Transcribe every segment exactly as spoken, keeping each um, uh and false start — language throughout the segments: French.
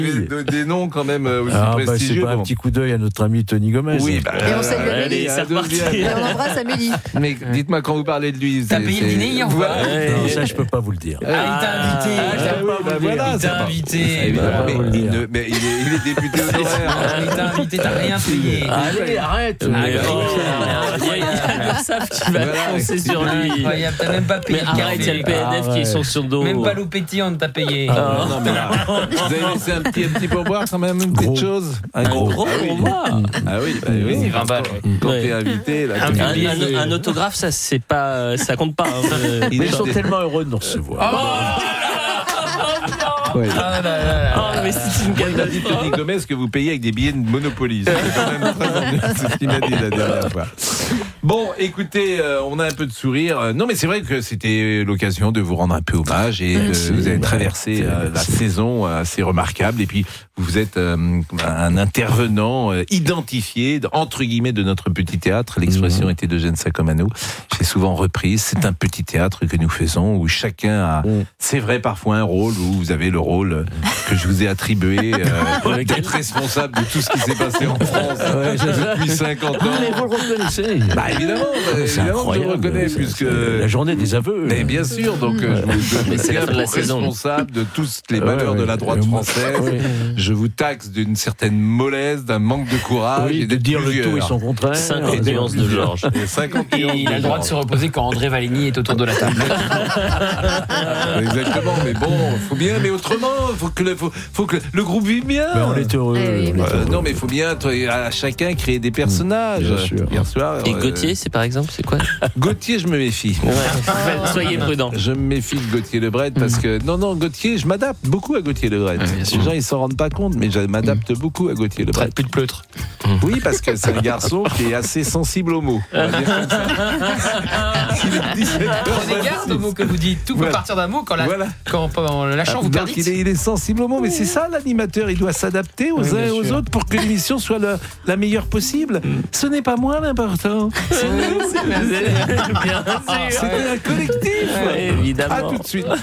Des, des noms quand même aussi ah, prestigieux. Bah, c'est pas un petit coup d'œil à notre ami Tony Gomez. Oui, bah, et on salue euh, Amélie. Allez, et on embrasse Amélie. Mais dites-moi, quand vous parlez de lui, t'as payé le dîner hier ou pas? Non, ça je peux pas vous le dire. Ah, il t'a invité. Ah, il t'a oui, bah voilà, il t'a invité. Évidemment, mais, il, ne, mais il, est, il est député honoraire. Il t'a invité, t'as rien payé. Allez, arrête. L'URSSAF qui va foncer sur lui. Incroyable, t'as même pas payé. Mais arrête, il y a le P N F qui est sur son dos. Même pas Loupetti, on t'a payé. Ah, non, mais là, vous avez laissé un petit, un petit pourboire quand même, une petite chose. Un gros pourboire. Ah oui, bah oui. C'est vingt balles. Quand t'es invité, là. Un, un, un, un autographe, ça c'est pas, ça compte pas. Hein. Ils sont tellement heureux de nous recevoir. Oui. Ah là là là. Oh, mais c'est une Il a dit Tony Gomez que vous payez avec des billets de Monopoly. C'est quand même très ennuyeux, c'est ce qu'il m'a dit la dernière fois. Bon, écoutez, euh, on a un peu de sourire. Non, mais c'est vrai que c'était l'occasion de vous rendre un peu hommage et de, vous avez traversé euh, la saison assez remarquable. Et puis, vous êtes euh, un intervenant euh, identifié, entre guillemets, de notre petit théâtre. L'expression mmh. était d'Eugène Sacomano. J'ai souvent reprise. C'est un petit théâtre que nous faisons où chacun a, mmh. c'est vrai, parfois un rôle, où vous avez le rôle que je vous ai attribué euh, d'être responsable de tout ce qui s'est passé en France ouais, depuis cinquante ans. Mais vous le reconnaissez. Bah évidemment, bah, évidemment que je le reconnais, c'est, puisque... C'est la journée des aveux. Mais bien sûr, donc euh, je vous mais c'est tiens pour la responsable de tous les malheurs ouais, ouais, de la droite française. Ouais. Je vous taxe d'une certaine mollesse, d'un manque de courage oui, et de dire plusieurs. Le tout et son contraire. cinquante nuances de Georges. Et il a le droit de se reposer quand André Valigny est autour de la table. Exactement, mais bon, faut bien, mais autrement, faut que le, faut, faut que le groupe vive bien. Mais on est heureux. Eh oui, on est euh, heureux. non, mais il faut bien à chacun créer des personnages. Bien sûr. Hier soir. Et euh, Gauthier, c'est par exemple, c'est quoi? Gauthier, je me méfie. Ouais. Soyez prudents. Je me méfie de Gauthier Lebret parce que non, non, Gauthier, je m'adapte beaucoup à Gauthier Lebret. Ouais, les gens ils s'en rendent pas compte, mais je m'adapte mmh. beaucoup à Gauthier Lebret. Plus de pleutre. Oui, parce que c'est un garçon qui est assez sensible aux mots. On va dire comme ça. Prenez garde aux mots que vous dites. Tout peut voilà. partir d'un mot quand, la, voilà. quand en lâchant ah, vous perdez. Il est, il est sensible aux mots, mais c'est ça l'animateur. Il doit s'adapter aux oui, uns et aux sûr. autres pour que l'émission soit le, la meilleure possible. Mm. Ce n'est pas moi l'important. C'est, c'est, c'est, c'était un collectif. Ouais, évidemment. À tout de suite.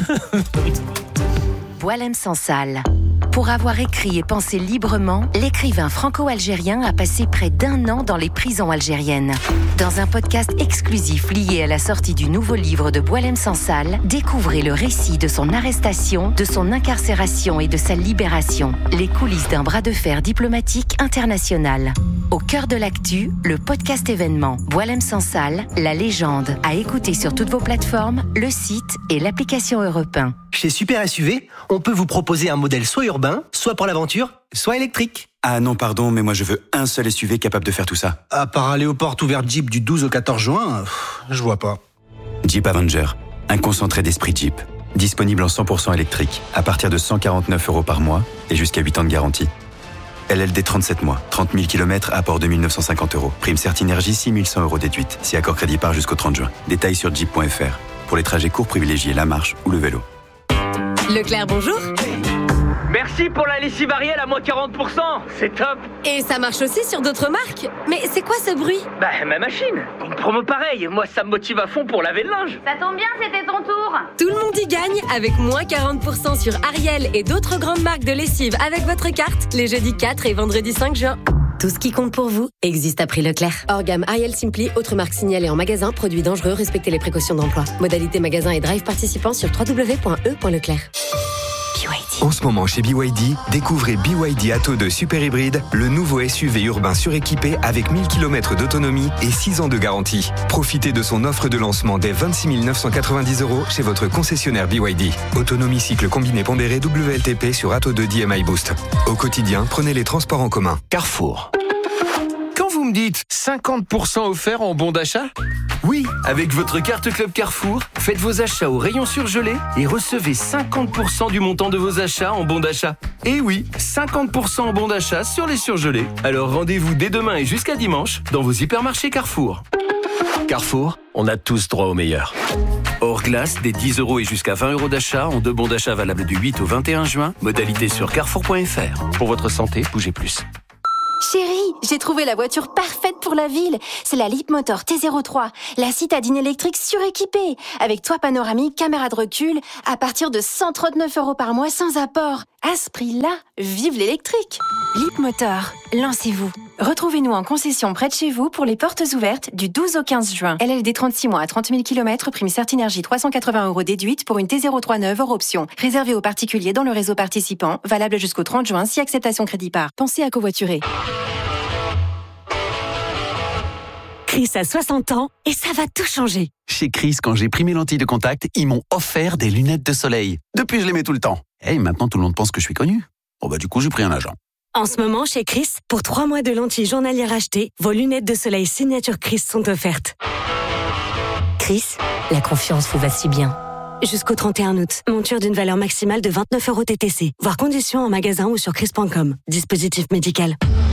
Boualem Sansal. Pour avoir écrit et pensé librement, l'écrivain franco-algérien a passé près d'un an dans les prisons algériennes. Dans un podcast exclusif lié à la sortie du nouveau livre de Boualem Sansal, découvrez le récit de son arrestation, de son incarcération et de sa libération. Les coulisses d'un bras de fer diplomatique international. Au cœur de l'actu, le podcast événement Boualem Sansal, la légende, à écouter sur toutes vos plateformes, le site et l'application Europe un. Chez Super S U V, on peut vous proposer un modèle soit urbain, soit pour l'aventure, soit électrique. Ah non, pardon, mais moi je veux un seul S U V capable de faire tout ça. À part aller aux portes ouvertes Jeep du douze au quatorze juin, pff, je vois pas. Jeep Avenger, un concentré d'esprit Jeep. Disponible en cent pour cent électrique, à partir de cent quarante-neuf euros par mois et jusqu'à huit ans de garantie. L L D trente-sept mois, trente mille kilomètres, apport deux mille neuf cent cinquante euros. Prime Certinergie, six mille cent euros déduite. Si accord crédit part jusqu'au trente juin. Détails sur jeep point f r. Pour les trajets courts, privilégiez la marche ou le vélo. Leclerc, bonjour. Merci pour la lessive Ariel à moins quarante pour cent, c'est top. Et ça marche aussi sur d'autres marques. Mais c'est quoi ce bruit? Bah, ma machine. Une promo pareille, moi ça me motive à fond pour laver le linge. Ça tombe bien, c'était ton tour. Tout le monde y gagne avec moins quarante pour cent sur Ariel et d'autres grandes marques de lessive avec votre carte les jeudis quatre et vendredi cinq juin. Tout ce qui compte pour vous existe à prix Leclerc. Hors gamme Ariel Simply, autres marques signalées en magasin, produits dangereux, respectez les précautions d'emploi. Modalité magasin et drive participants sur w w w point e point leclerc. En ce moment chez B Y D, découvrez B Y D Atto deux Super Hybride, le nouveau S U V urbain suréquipé avec mille kilomètres d'autonomie et six ans de garantie. Profitez de son offre de lancement dès vingt-six mille neuf cent quatre-vingt-dix euros chez votre concessionnaire B Y D. Autonomie cycle combiné pondéré W L T P sur Atto deux D M I Boost. Au quotidien, prenez les transports en commun. Carrefour. Quand vous me dites cinquante pour cent offert en bon d'achat ? Oui, avec votre carte Club Carrefour, faites vos achats au rayon surgelé et recevez cinquante pour cent du montant de vos achats en bon d'achat. Et oui, cinquante pour cent en bon d'achat sur les surgelés. Alors rendez-vous dès demain et jusqu'à dimanche dans vos hypermarchés Carrefour. Carrefour, on a tous droit au meilleur. Hors glace, des dix euros et jusqu'à vingt euros d'achat en deux bons d'achat valables du huit au vingt et un juin. Modalité sur carrefour point f r. Pour votre santé, bougez plus. Chérie, j'ai trouvé la voiture parfaite pour la ville. C'est la Leapmotor T zéro trois, la citadine électrique suréquipée, avec toit panoramique, caméra de recul, à partir de cent trente-neuf euros par mois sans apport. À ce prix-là, vive l'électrique. Leapmotor, lancez-vous. Retrouvez-nous en concession près de chez vous pour les portes ouvertes du douze au quinze juin. L L D trente-six mois à trente mille kilomètres, prime Certinergie trois cent quatre-vingts euros déduite pour une T zéro trois neuve hors option. Réservé aux particuliers dans le réseau participant, valable jusqu'au trente juin si acceptation crédit par. Pensez à covoiturer. Chris a soixante ans et ça va tout changer. Chez Chris, quand j'ai pris mes lentilles de contact, ils m'ont offert des lunettes de soleil. Depuis, je les mets tout le temps. Et maintenant, tout le monde pense que je suis connu. Bon bah du coup, j'ai pris un agent. En ce moment, chez Chris, pour trois mois de lentilles journalières achetées, vos lunettes de soleil signature Chris sont offertes. Chris, la confiance vous va si bien. Jusqu'au trente et un août, monture d'une valeur maximale de vingt-neuf euros T T C. Voir conditions en magasin ou sur chris point com. Dispositif médical.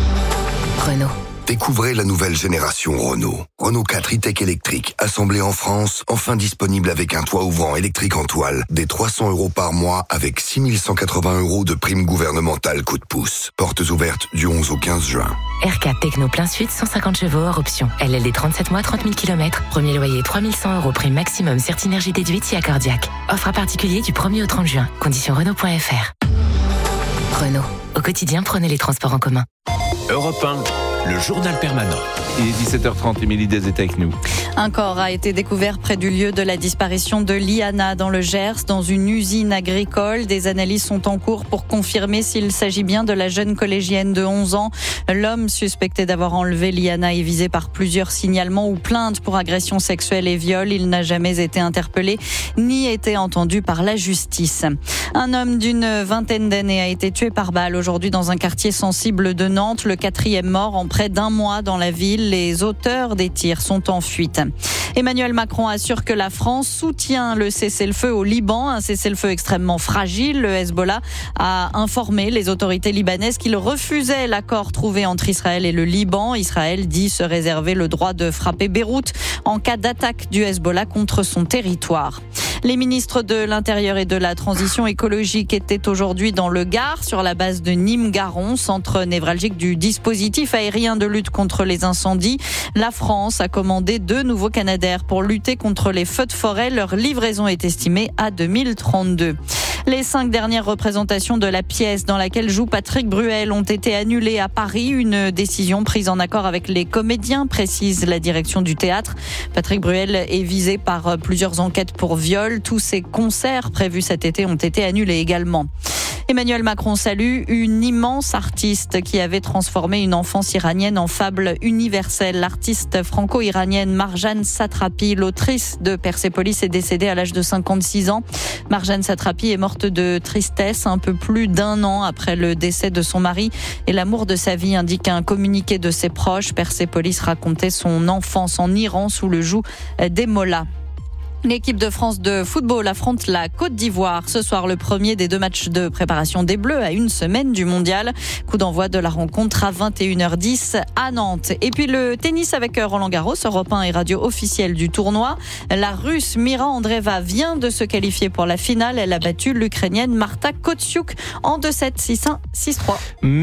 Renault. Découvrez la nouvelle génération Renault. Renault quatre e-Tech électrique, assemblé en France, enfin disponible avec un toit ouvrant électrique en toile, des trois cents euros par mois avec six mille cent quatre-vingts euros de prime gouvernementale coup de pouce. Portes ouvertes du onze au quinze juin. R quatre Techno plein sud, cent cinquante chevaux hors option. L L D trente-sept mois, trente mille kilomètres. Premier loyer trois mille cent euros, prime maximum Certinergie déduite si accordiaque. Offre à particulier du premier au trente juin. Conditions Renault point F R. Renault. Au quotidien, prenez les transports en commun. Europe un. Le journal permanent. Il est dix-sept heures trente, Émilie Dez est avec nous. Un corps a été découvert près du lieu de la disparition de Liana dans le Gers, dans une usine agricole. Des analyses sont en cours pour confirmer s'il s'agit bien de la jeune collégienne de onze ans. L'homme suspecté d'avoir enlevé Liana est visé par plusieurs signalements ou plaintes pour agression sexuelle et viol. Il n'a jamais été interpellé ni été entendu par la justice. Un homme d'une vingtaine d'années a été tué par balle aujourd'hui dans un quartier sensible de Nantes. Le quatrième mort en près d'un mois dans la ville. Les auteurs des tirs sont en fuite. Emmanuel Macron assure que la France soutient le cessez-le-feu au Liban, un cessez-le-feu extrêmement fragile. Le Hezbollah a informé les autorités libanaises qu'il refusait l'accord trouvé entre Israël et le Liban. Israël dit se réserver le droit de frapper Beyrouth en cas d'attaque du Hezbollah contre son territoire. Les ministres de l'Intérieur et de la Transition écologique étaient aujourd'hui dans le Gard, sur la base de Nîmes-Garon, centre névralgique du dispositif aérien de lutte contre les incendies. La France a commandé deux nouveaux Canadair pour lutter contre les feux de forêt. Leur livraison est estimée à deux mille trente-deux. Les cinq dernières représentations de la pièce dans laquelle joue Patrick Bruel ont été annulées à Paris. Une décision prise en accord avec les comédiens, précise la direction du théâtre. Patrick Bruel est visé par plusieurs enquêtes pour viol. Tous ses concerts prévus cet été ont été annulés également. Emmanuel Macron salue une immense artiste qui avait transformé une enfance iranienne en fable universelle. L'artiste franco-iranienne Marjane Satrapi, l'autrice de Persépolis, est décédée à l'âge de cinquante-six ans. Marjane Satrapi est morte de tristesse un peu plus d'un an après le décès de son mari et l'amour de sa vie, indique un communiqué de ses proches. Persépolis racontait son enfance en Iran sous le joug des mollahs. L'équipe de France de football affronte la Côte d'Ivoire. Ce soir, le premier des deux matchs de préparation des Bleus à une semaine du mondial. Coup d'envoi de la rencontre à vingt et une heures dix à Nantes. Et puis le tennis avec Roland Garros, Europe un et radio officielle du tournoi. La Russe Mira Andreeva vient de se qualifier pour la finale. Elle a battu l'Ukrainienne Marta Kostyuk en deux sept, six un, six trois.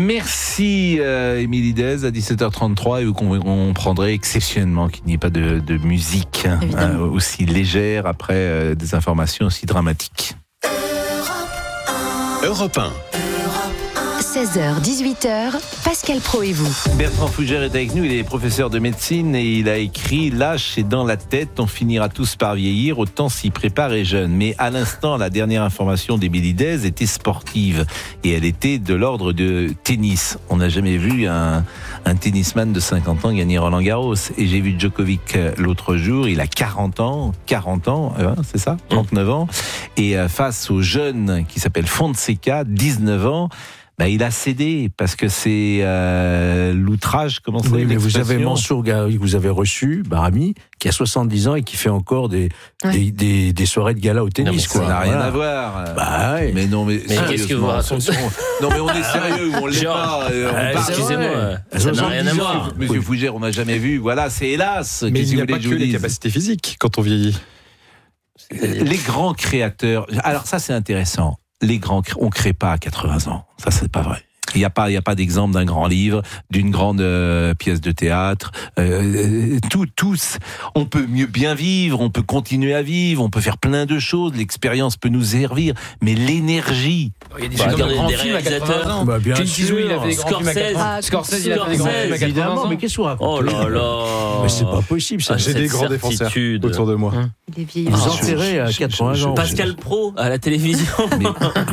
Merci euh, Émilie Dez à dix-sept heures trente-trois. Et vous comprendrez exceptionnellement qu'il n'y ait pas de, de musique hein, aussi légère après euh, des informations aussi dramatiques. Europe un. seize heures, dix-huit heures, Pascal Pro et vous. Bertrand Fougère est avec nous, il est professeur de médecine et il a écrit « L'âge c'est dans la tête, on finira tous par vieillir, autant s'y préparer jeune ». Mais à l'instant, la dernière information d'Émilie Dez était sportive et elle était de l'ordre de tennis. On n'a jamais vu un, un tennisman de cinquante ans gagner Roland Garros. Et j'ai vu Djokovic l'autre jour, il a quarante ans, quarante ans, hein, c'est ça, trente-neuf ans. Et face au jeune qui s'appelle Fonseca, dix-neuf ans, bah, il a cédé parce que c'est euh, l'outrage, comment ça oui, mais vous avez Mansour Gari, vous avez reçu, Barami, qui a soixante-dix ans et qui fait encore des, ouais. des, des, des soirées de gala au tennis. Non, quoi. Ça n'a rien voilà. à voir. Bah, ouais. Mais non, mais, mais qu'est-ce que vous racontez ? Non, mais on est sérieux, on l'est pas. Euh, excusez-moi, ça n'a rien à voir. Monsieur oui. Fougère, on n'a jamais vu. Voilà, c'est hélas. Mais il n'y a pas que les capacités physiques quand on vieillit. Les grands créateurs. Alors ça, c'est intéressant. Les grands, on ne crée pas à quatre-vingts ans. Ça, c'est pas vrai. Il n'y a pas, il y a pas d'exemple d'un grand livre, d'une grande euh, pièce de théâtre. Euh, tout, tous, on peut mieux bien vivre, on peut continuer à vivre, on peut faire plein de choses. L'expérience peut nous servir, mais l'énergie. Il y a des, bah, des, des, des réalisateurs. Ans. Bah, bien Clint sûr. Eastwood, il a fait des grands films à quatre-vingts ans. Scorsese, il a fait des grands films à quatre-vingts ans. Mais qu'est-ce que vous racontez? Oh là là. Mais c'est pas possible, ça. Ah, j'ai des grands défenseurs autour de moi. Il est vieilli. Vous enterrez à quatre-vingts ans. Pascal Pro à la télévision. Mais,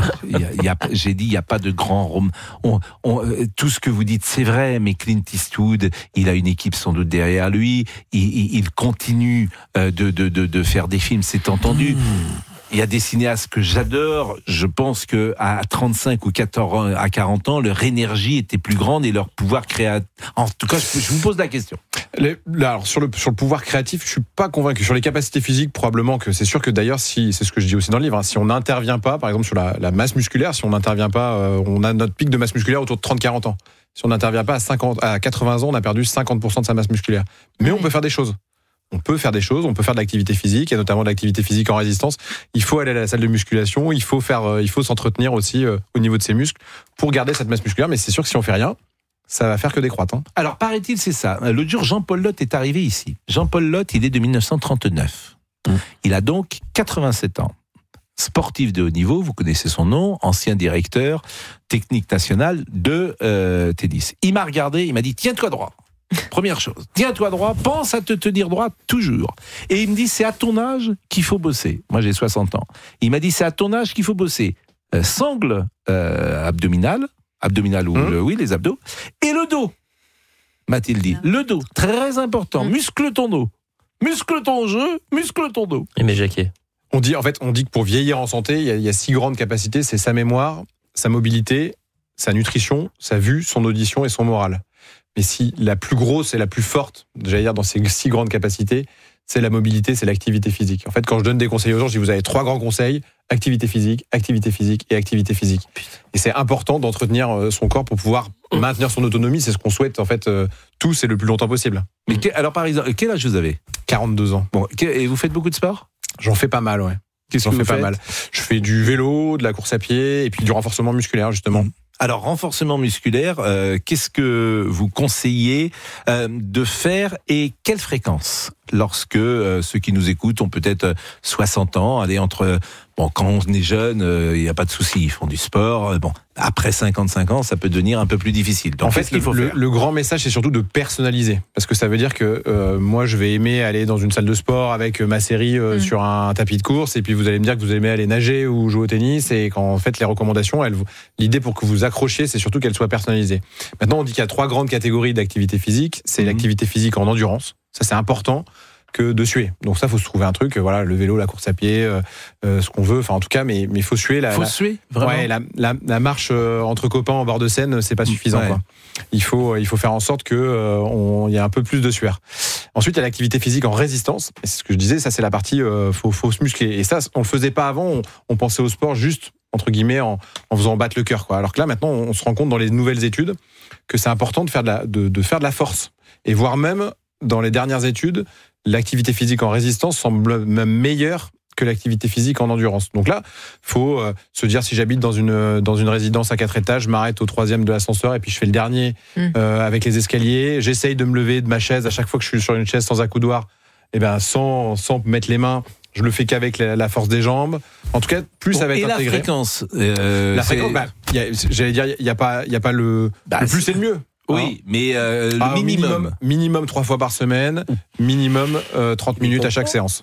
y a, y a, j'ai dit, il n'y a pas de grand roman. On, on, tout ce que vous dites, c'est vrai, mais Clint Eastwood, il a une équipe sans doute derrière lui. Il, il, il continue de, de, de, de faire des films, c'est entendu. Mmh. Il y a des cinéastes que j'adore. Je pense que à trente-cinq ou quatorze, à quarante ans, leur énergie était plus grande et leur pouvoir créatif. En tout cas, je, je vous pose la question. Les, là, alors sur le sur le pouvoir créatif, je suis pas convaincu. Sur les capacités physiques, probablement que c'est sûr que d'ailleurs, si c'est ce que je dis aussi dans le livre, hein, si on n'intervient pas, par exemple sur la, la masse musculaire, si on n'intervient pas, euh, on a notre pic de masse musculaire autour de trente à quarante ans. Si on n'intervient pas à cinquante, à quatre-vingts ans, on a perdu cinquante pour cent de sa masse musculaire. Mais oui. on peut faire des choses. On peut faire des choses, on peut faire de l'activité physique, et notamment de l'activité physique en résistance. Il faut aller à la salle de musculation, il faut faire, euh, il faut s'entretenir aussi euh, au niveau de ses muscles pour garder cette masse musculaire. Mais c'est sûr que si on fait rien, ça va faire que décroître. Hein. Alors, paraît-il, c'est ça. L'autre jour, Jean-Paul Lotte est arrivé ici. Jean-Paul Lotte, il est de dix-neuf cent trente-neuf. Mmh. Il a donc quatre-vingt-sept ans. Sportif de haut niveau, vous connaissez son nom, ancien directeur technique national de euh, tennis. Il m'a regardé, il m'a dit, tiens-toi droit. Première chose, tiens-toi droit, pense à te tenir droit toujours. Et il me dit, c'est à ton âge qu'il faut bosser. Moi, j'ai soixante ans. Il m'a dit, c'est à ton âge qu'il faut bosser. Euh, sangle euh, abdominale, abdominale ou mmh. le, oui, les abdos, et le dos, m'a-t-il dit. Le dos, très important. Mmh. Muscle ton dos. Muscle ton jeu, muscle ton dos. Et mes jaquets. On dit, en fait, on dit que pour vieillir en santé, il y a, il y a six grandes capacités, c'est sa mémoire, sa mobilité, sa nutrition, sa vue, son audition et son moral. Mais si la plus grosse et la plus forte, j'allais dire dans ces six grandes capacités, c'est la mobilité, c'est l'activité physique. En fait, quand je donne des conseils aux gens, je dis vous avez trois grands conseils, activité physique, activité physique et activité physique. Et c'est important d'entretenir son corps pour pouvoir maintenir son autonomie, c'est ce qu'on souhaite en fait euh, tous et le plus longtemps possible. Mais que, alors par exemple, quel âge vous avez? quarante-deux ans. Bon, et vous faites beaucoup de sport? J'en fais pas mal, ouais. Qu'est-ce J'en que fais vous pas faites? mal. Je fais du vélo, de la course à pied et puis du renforcement musculaire justement. Mmh. Alors, renforcement musculaire, euh, qu'est-ce que vous conseillez euh, de faire et quelle fréquence? Lorsque euh, ceux qui nous écoutent ont peut-être soixante ans, allez, entre... Bon, quand on est jeune, il euh, n'y a pas de souci, ils font du sport. Bon, après cinquante-cinq ans, ça peut devenir un peu plus difficile. Donc, en fait, qu'il faut le, faire le grand message, c'est surtout de personnaliser. Parce que ça veut dire que euh, moi, je vais aimer aller dans une salle de sport avec ma série euh, mmh. sur un tapis de course, et puis vous allez me dire que vous aimez aller nager ou jouer au tennis, et qu'en fait, les recommandations, elles, l'idée pour que vous accrochiez, c'est surtout qu'elles soient personnalisées. Maintenant, on dit qu'il y a trois grandes catégories d'activité physique. C'est mmh. l'activité physique en endurance. Ça, c'est important. Que de suer. Donc ça, faut se trouver un truc, voilà, le vélo, la course à pied, euh, euh, ce qu'on veut, enfin en tout cas, mais mais faut suer. La, faut la, suer, vraiment. Ouais, la, la, la marche euh, entre copains en bord de Seine, c'est pas suffisant. Ouais. Quoi. Il faut il faut faire en sorte que euh, on il y a un peu plus de sueur. Ensuite, il y a l'activité physique en résistance. Et c'est ce que je disais, ça c'est la partie euh, faut faut se muscler. Et ça, on le faisait pas avant. On, on pensait au sport juste entre guillemets en, en faisant battre le cœur, quoi. Alors que là, maintenant, on se rend compte dans les nouvelles études que c'est important de faire de la de, de faire de la force et voire même dans les dernières études. L'activité physique en résistance semble même meilleure que l'activité physique en endurance. Donc là, faut euh, se dire si j'habite dans une dans une résidence à quatre étages, je m'arrête au troisième de l'ascenseur et puis je fais le dernier mmh. euh, avec les escaliers. J'essaye de me lever de ma chaise à chaque fois que je suis sur une chaise sans accoudoir, et ben sans sans mettre les mains. Je le fais qu'avec la, la force des jambes. En tout cas, plus bon, ça va être et intégré. Et la fréquence euh, La fréquence, bah, y a, j'allais dire, il y a pas il y a pas le bah, le plus c'est le mieux. Oui, hein mais euh, le ah, minimum. minimum. Minimum trois fois par semaine, minimum euh, trente minutes à chaque séance.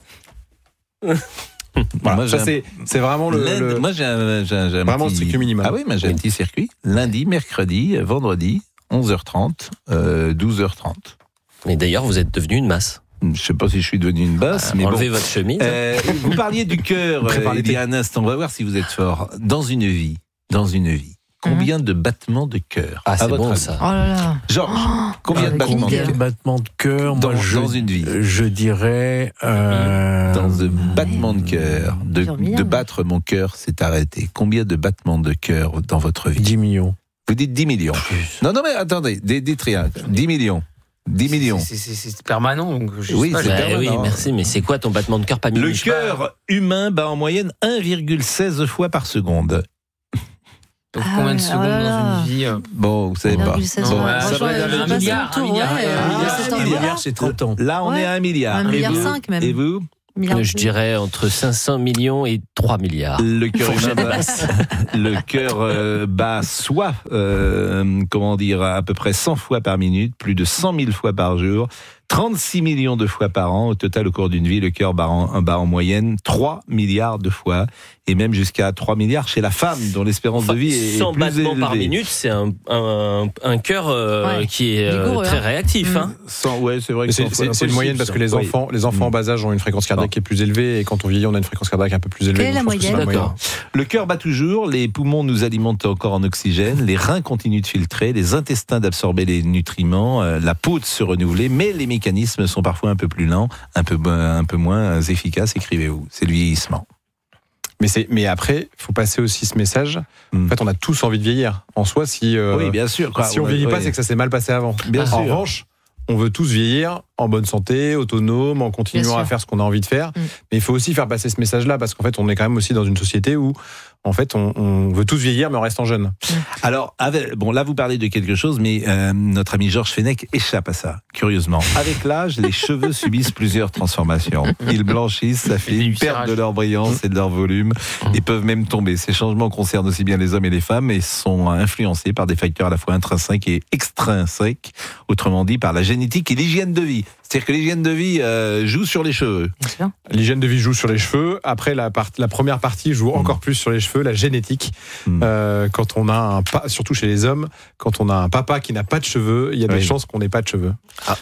Voilà, moi, ça c'est, c'est vraiment le, lundi, le... Moi j'ai un, j'ai un, j'ai un vraiment petit... le strict minimum. Ah oui, moi j'ai un petit circuit. Lundi, mercredi, vendredi, onze heures trente, euh, douze heures trente. Mais d'ailleurs, vous êtes devenu une masse. Je sais pas si je suis devenu une basse, ah, mais enlevez bon. votre chemise. Euh, vous parliez du cœur euh, il y a un instant. On va voir si vous êtes fort. Dans une vie, dans une vie. Combien de battements de cœur? Ah, c'est bon ça. Oh là là. Georges, oh, combien de battements de cœur? battements de cœur dans, moi, je, dans une vie. Je dirais. Euh... Dans de battements de cœur. De, de battre mon cœur, c'est arrêté. Combien de battements de cœur dans votre vie? dix millions. Vous dites dix millions. Plus. Non, non, mais attendez, des, des triangles. dix millions. dix millions. C'est, c'est, c'est, c'est permanent. Donc je oui, sais pas, c'est permanent. Oui, merci. Mais c'est quoi ton battement de cœur pas Le cœur humain bat en moyenne un virgule seize fois par seconde. Donc, combien de secondes dans une vie euh... Bon, vous savez pas. Non, bon, ouais, ça va un, un milliard, un milliard, un milliard, c'est trente ans. Là, on Ouais. est à un milliard. Un milliard et vous, cinq, même. Et vous Milliard. Je dirais entre cinq cents millions et trois milliards. Le cœur humain bat, le cœur euh, bat soit, euh, comment dire, à peu près cent fois par minute, plus de cent mille fois par jour, trente-six millions de fois par an. Au total, au cours d'une vie, le cœur bat en, bat en moyenne trois milliards de fois, et même jusqu'à trois milliards chez la femme, dont l'espérance Enfin, de vie est, cent est plus battements élevée. par minute, c'est un, un, un cœur euh, Ouais. qui est euh, Vigoureux, très hein. réactif. Mmh. Hein. cent, ouais, c'est vrai que C'est, cent fois c'est, c'est une moyenne parce que les impossible, enfants, les enfants en bas âge ont une fréquence cardiaque qui est plus élevée, et quand on vieillit, on a une fréquence cardiaque un peu plus élevée. Quelle est Donc la je pense que c'est moyenne ? la moyenne. Le cœur bat toujours, les poumons nous alimentent encore en oxygène, les reins continuent de filtrer, les intestins d'absorber les nutriments, euh, la peau de se renouveler, mais les mécanismes sont parfois un peu plus lents, un peu, un peu moins efficaces, écrivez-vous. C'est le vieillissement. Mais, c'est, mais après, il faut passer aussi ce message. Mm. En fait, on a tous envie de vieillir. En soi, si, euh, Oui, bien sûr. quoi. si on Ouais, vieillit pas, ouais. c'est que ça s'est mal passé avant. Bien en sûr. revanche, on veut tous vieillir en bonne santé, autonome, en Bien continuant sûr. à faire ce qu'on a envie de faire. Mm. Mais il faut aussi faire passer ce message-là, parce qu'en fait, on est quand même aussi dans une société où, en fait, on, on veut tous vieillir, mais en restant jeune. Alors, avec, bon, là, vous parlez de quelque chose, mais euh, notre ami Georges Fenech échappe à ça, curieusement. Avec l'âge, les cheveux subissent plusieurs transformations. Ils blanchissent, s'affinent, perdent de leur brillance et de leur volume, et peuvent même tomber. Ces changements concernent aussi bien les hommes et les femmes, et sont influencés par des facteurs à la fois intrinsèques et extrinsèques, autrement dit par la génétique et l'hygiène de vie. C'est-à-dire que l'hygiène de vie euh, joue sur les cheveux. L'hygiène de vie joue sur les cheveux. Après, la, part, la première partie joue encore plus sur les cheveux, la génétique. Mm. Euh, quand on a un pa- surtout chez les hommes, quand on a un papa qui n'a pas de cheveux, il y a des Oui. chances qu'on n'ait pas de cheveux. Ah.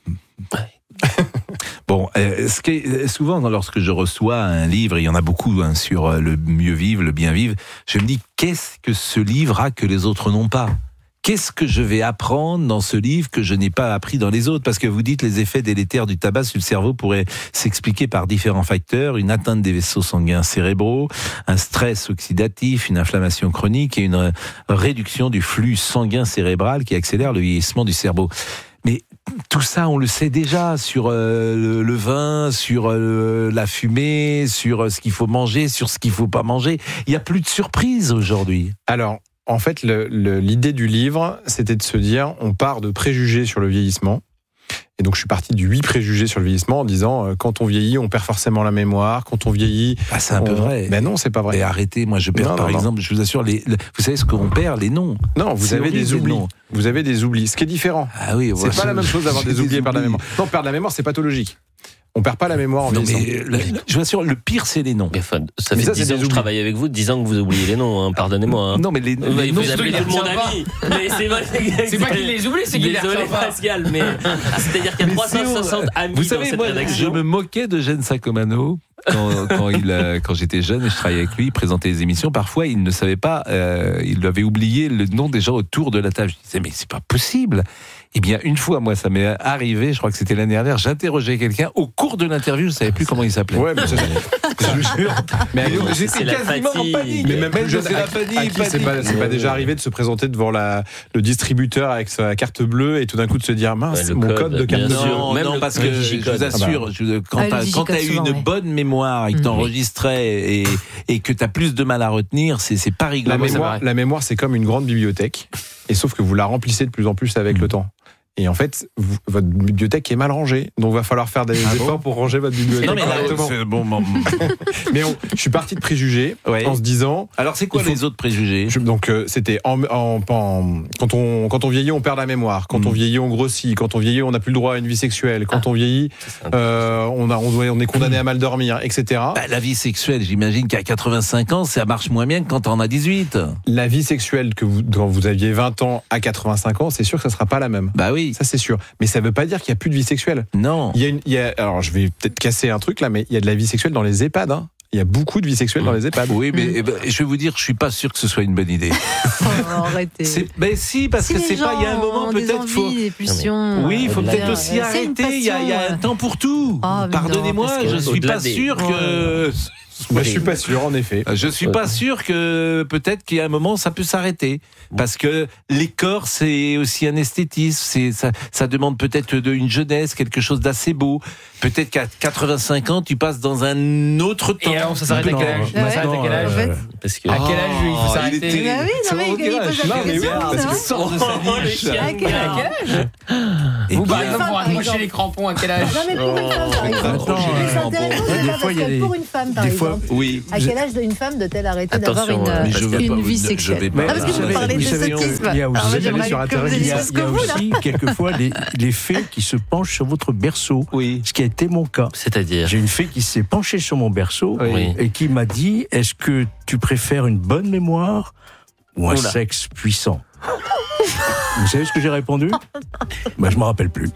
Bon, euh, ce qui est, souvent, lorsque je reçois un livre, et il y en a beaucoup hein, sur euh, le mieux vivre, le bien vivre, je me dis, qu'est-ce que ce livre a que les autres n'ont pas ? Qu'est-ce que je vais apprendre dans ce livre que je n'ai pas appris dans les autres ? Parce que vous dites les effets délétères du tabac sur le cerveau pourraient s'expliquer par différents facteurs, une atteinte des vaisseaux sanguins cérébraux, un stress oxydatif, une inflammation chronique et une réduction du flux sanguin cérébral qui accélère le vieillissement du cerveau. Mais tout ça, on le sait déjà sur euh, le, le vin, sur euh, la fumée, sur euh, ce qu'il faut manger, sur ce qu'il ne faut pas manger. Il n'y a plus de surprise aujourd'hui. Alors, en fait, le, le, l'idée du livre, c'était de se dire, on part de préjugés sur le vieillissement. Et donc, je suis parti de huit préjugés sur le vieillissement en disant, euh, quand on vieillit, on perd forcément la mémoire. Quand on vieillit... Ah, c'est un on... peu vrai. Ben non, c'est pas vrai. Et arrêtez, moi je perds Non, par non, non. exemple, je vous assure, les, le- vous savez ce qu'on perd, les noms. Non, vous C'est avez horrible, des les oublis. noms. Vous avez des oublis, ce qui est différent. Ah oui, C'est pas la même chose d'avoir des oublis et perdre la mémoire. Non, perdre la mémoire, c'est pathologique. On perd pas la mémoire en Non, vieillissant. mais le- je vous assure, le pire, c'est les noms. Mais enfin, ça Mais fait ça, c'est dix des ans que je oublis. travaille avec vous, dix ans que vous oubliez les noms, hein, pardonnez-moi. Hein. Non, mais les, Vous, les vous noms, appelez il tout le monde les retient ami. Mais c'est vrai. C'est pas qu'il les oublie, c'est qu'il les Désolé, retient pas. Pascal, mais c'est-à-dire qu'il y a Mais trois cent soixante c'est- amis Vous dans savez, cette moi, rédaction. je me moquais de Gene Sacomano quand, quand, il, euh, quand j'étais jeune et je travaillais avec lui, il présentait les émissions. Parfois, il ne savait pas, euh, il avait oublié le nom des gens autour de la table. Je disais, mais c'est pas possible. Eh bien, une fois, moi, ça m'est arrivé, je crois que c'était l'année dernière, j'interrogeais quelqu'un, au cours de l'interview, je ne savais plus comment il s'appelait. Ouais, mais ça, je vous jure. Mais Et c'est j'étais la quasiment fatigue. en panique. Mais même plus jeune, c'est la à- panique, à qui c'est panique. pas, c'est pas déjà arrivé de se présenter devant la, le distributeur avec sa carte bleue et tout d'un coup de se dire, mince, Ouais, c'est le mon code, code de carte bien bleue. sûr. Non, Même non, le- parce le que je digicode. vous assure, je- quand Ah, le t'as digicode, quand t'as eu souvent, une ouais. bonne mémoire et que t'enregistrais et, et que t'as plus de mal à retenir, c'est c'est pas rigolo. La mémoire, la mémoire, c'est comme une grande bibliothèque, et sauf que vous la remplissez de plus en plus avec le temps. Et en fait, vous- votre bibliothèque est mal rangée, donc il va falloir faire des Ah efforts bon pour ranger votre bibliothèque Non, mais là, correctement. c'est bon, bon. Mais on- je suis parti de préjugés Ouais. en se disant. Alors, c'est quoi il faut- les autres préjugés? Je- donc euh, c'était en, en- en- quand on quand on vieillit on perd la mémoire, quand Mm. on vieillit on grossit, quand on vieillit on n'a plus le droit à une vie sexuelle, quand on vieillit euh, on a on, doit- on est condamné à mal dormir, et cetera. Bah, la vie sexuelle, j'imagine qu'à quatre-vingt-cinq ans, ça marche moins bien que quand on a dix-huit. La vie sexuelle que vous quand vous aviez vingt ans à quatre-vingt-cinq ans, c'est sûr que ça sera pas la même. Bah oui. Ça c'est sûr. Mais ça veut pas dire qu'il y a plus de vie sexuelle. Non. Il y a une il y a alors je vais peut-être casser un truc là, mais il y a de la vie sexuelle dans les EHPAD. Hein. Il y a beaucoup de vie sexuelle dans les EHPAD. Oui, mais eh ben, je vais vous dire, je suis pas sûr que ce soit une bonne idée. Oh, arrêtez. C'est, ben si, parce Si que les c'est pas. Il y a un gens moment ont des peut-être envies, faut. des pulsions, Oui, il faut euh, peut-être euh, aussi c'est une arrêter. Il y, a, il y a un passion, temps pour tout. Ah, mais non, Pardonnez-moi, parce que- je suis Au-delà pas des- sûr que Moi, je suis pas sûr, en effet. Je suis pas sûr que peut-être qu'il y a un moment ça peut s'arrêter parce que les corps c'est aussi un esthétisme, c'est ça, ça demande peut-être de une jeunesse, quelque chose d'assez beau. Peut-être qu'à quatre-vingt-cinq ans tu passes dans un autre temps. Et alors ça s'arrête à quel âge Ça s'arrête à quel âge euh, Parce que à quel âge il faut s'arrêter il était- Bah oui, non, mais il pose la question, Parce non qu'il sort de sa niche. À quel âge Vous, par Une exemple, femme, pour par accrocher exemple. les crampons, à quel âge Non, mais pour une femme, par exemple. Mais c'est intéressant, c'est des ça, fois, parce il y a que des- pour une femme, par des fois, exemple, Oui. à quel âge d'une femme doit-elle arrêter d'avoir Attention, une, euh, Mais je euh, vais une pas- vie je sexuelle vais pas- Non, parce que vous vous savez- parlez de vous savez, sexisme. il y a aussi, Alors, il y a- j'aimerais sur que Internet, vous il y ayez a, jusqu'au il y a bout, là. aussi quelquefois les, les fées qui se penchent sur votre berceau, Oui. ce qui a été mon cas. C'est-à-dire J'ai une fée qui s'est penchée sur mon berceau Oui. et qui m'a dit, est-ce que tu préfères une bonne mémoire ou un Oula. sexe puissant? Vous savez ce que j'ai répondu? Bah, je me rappelle plus.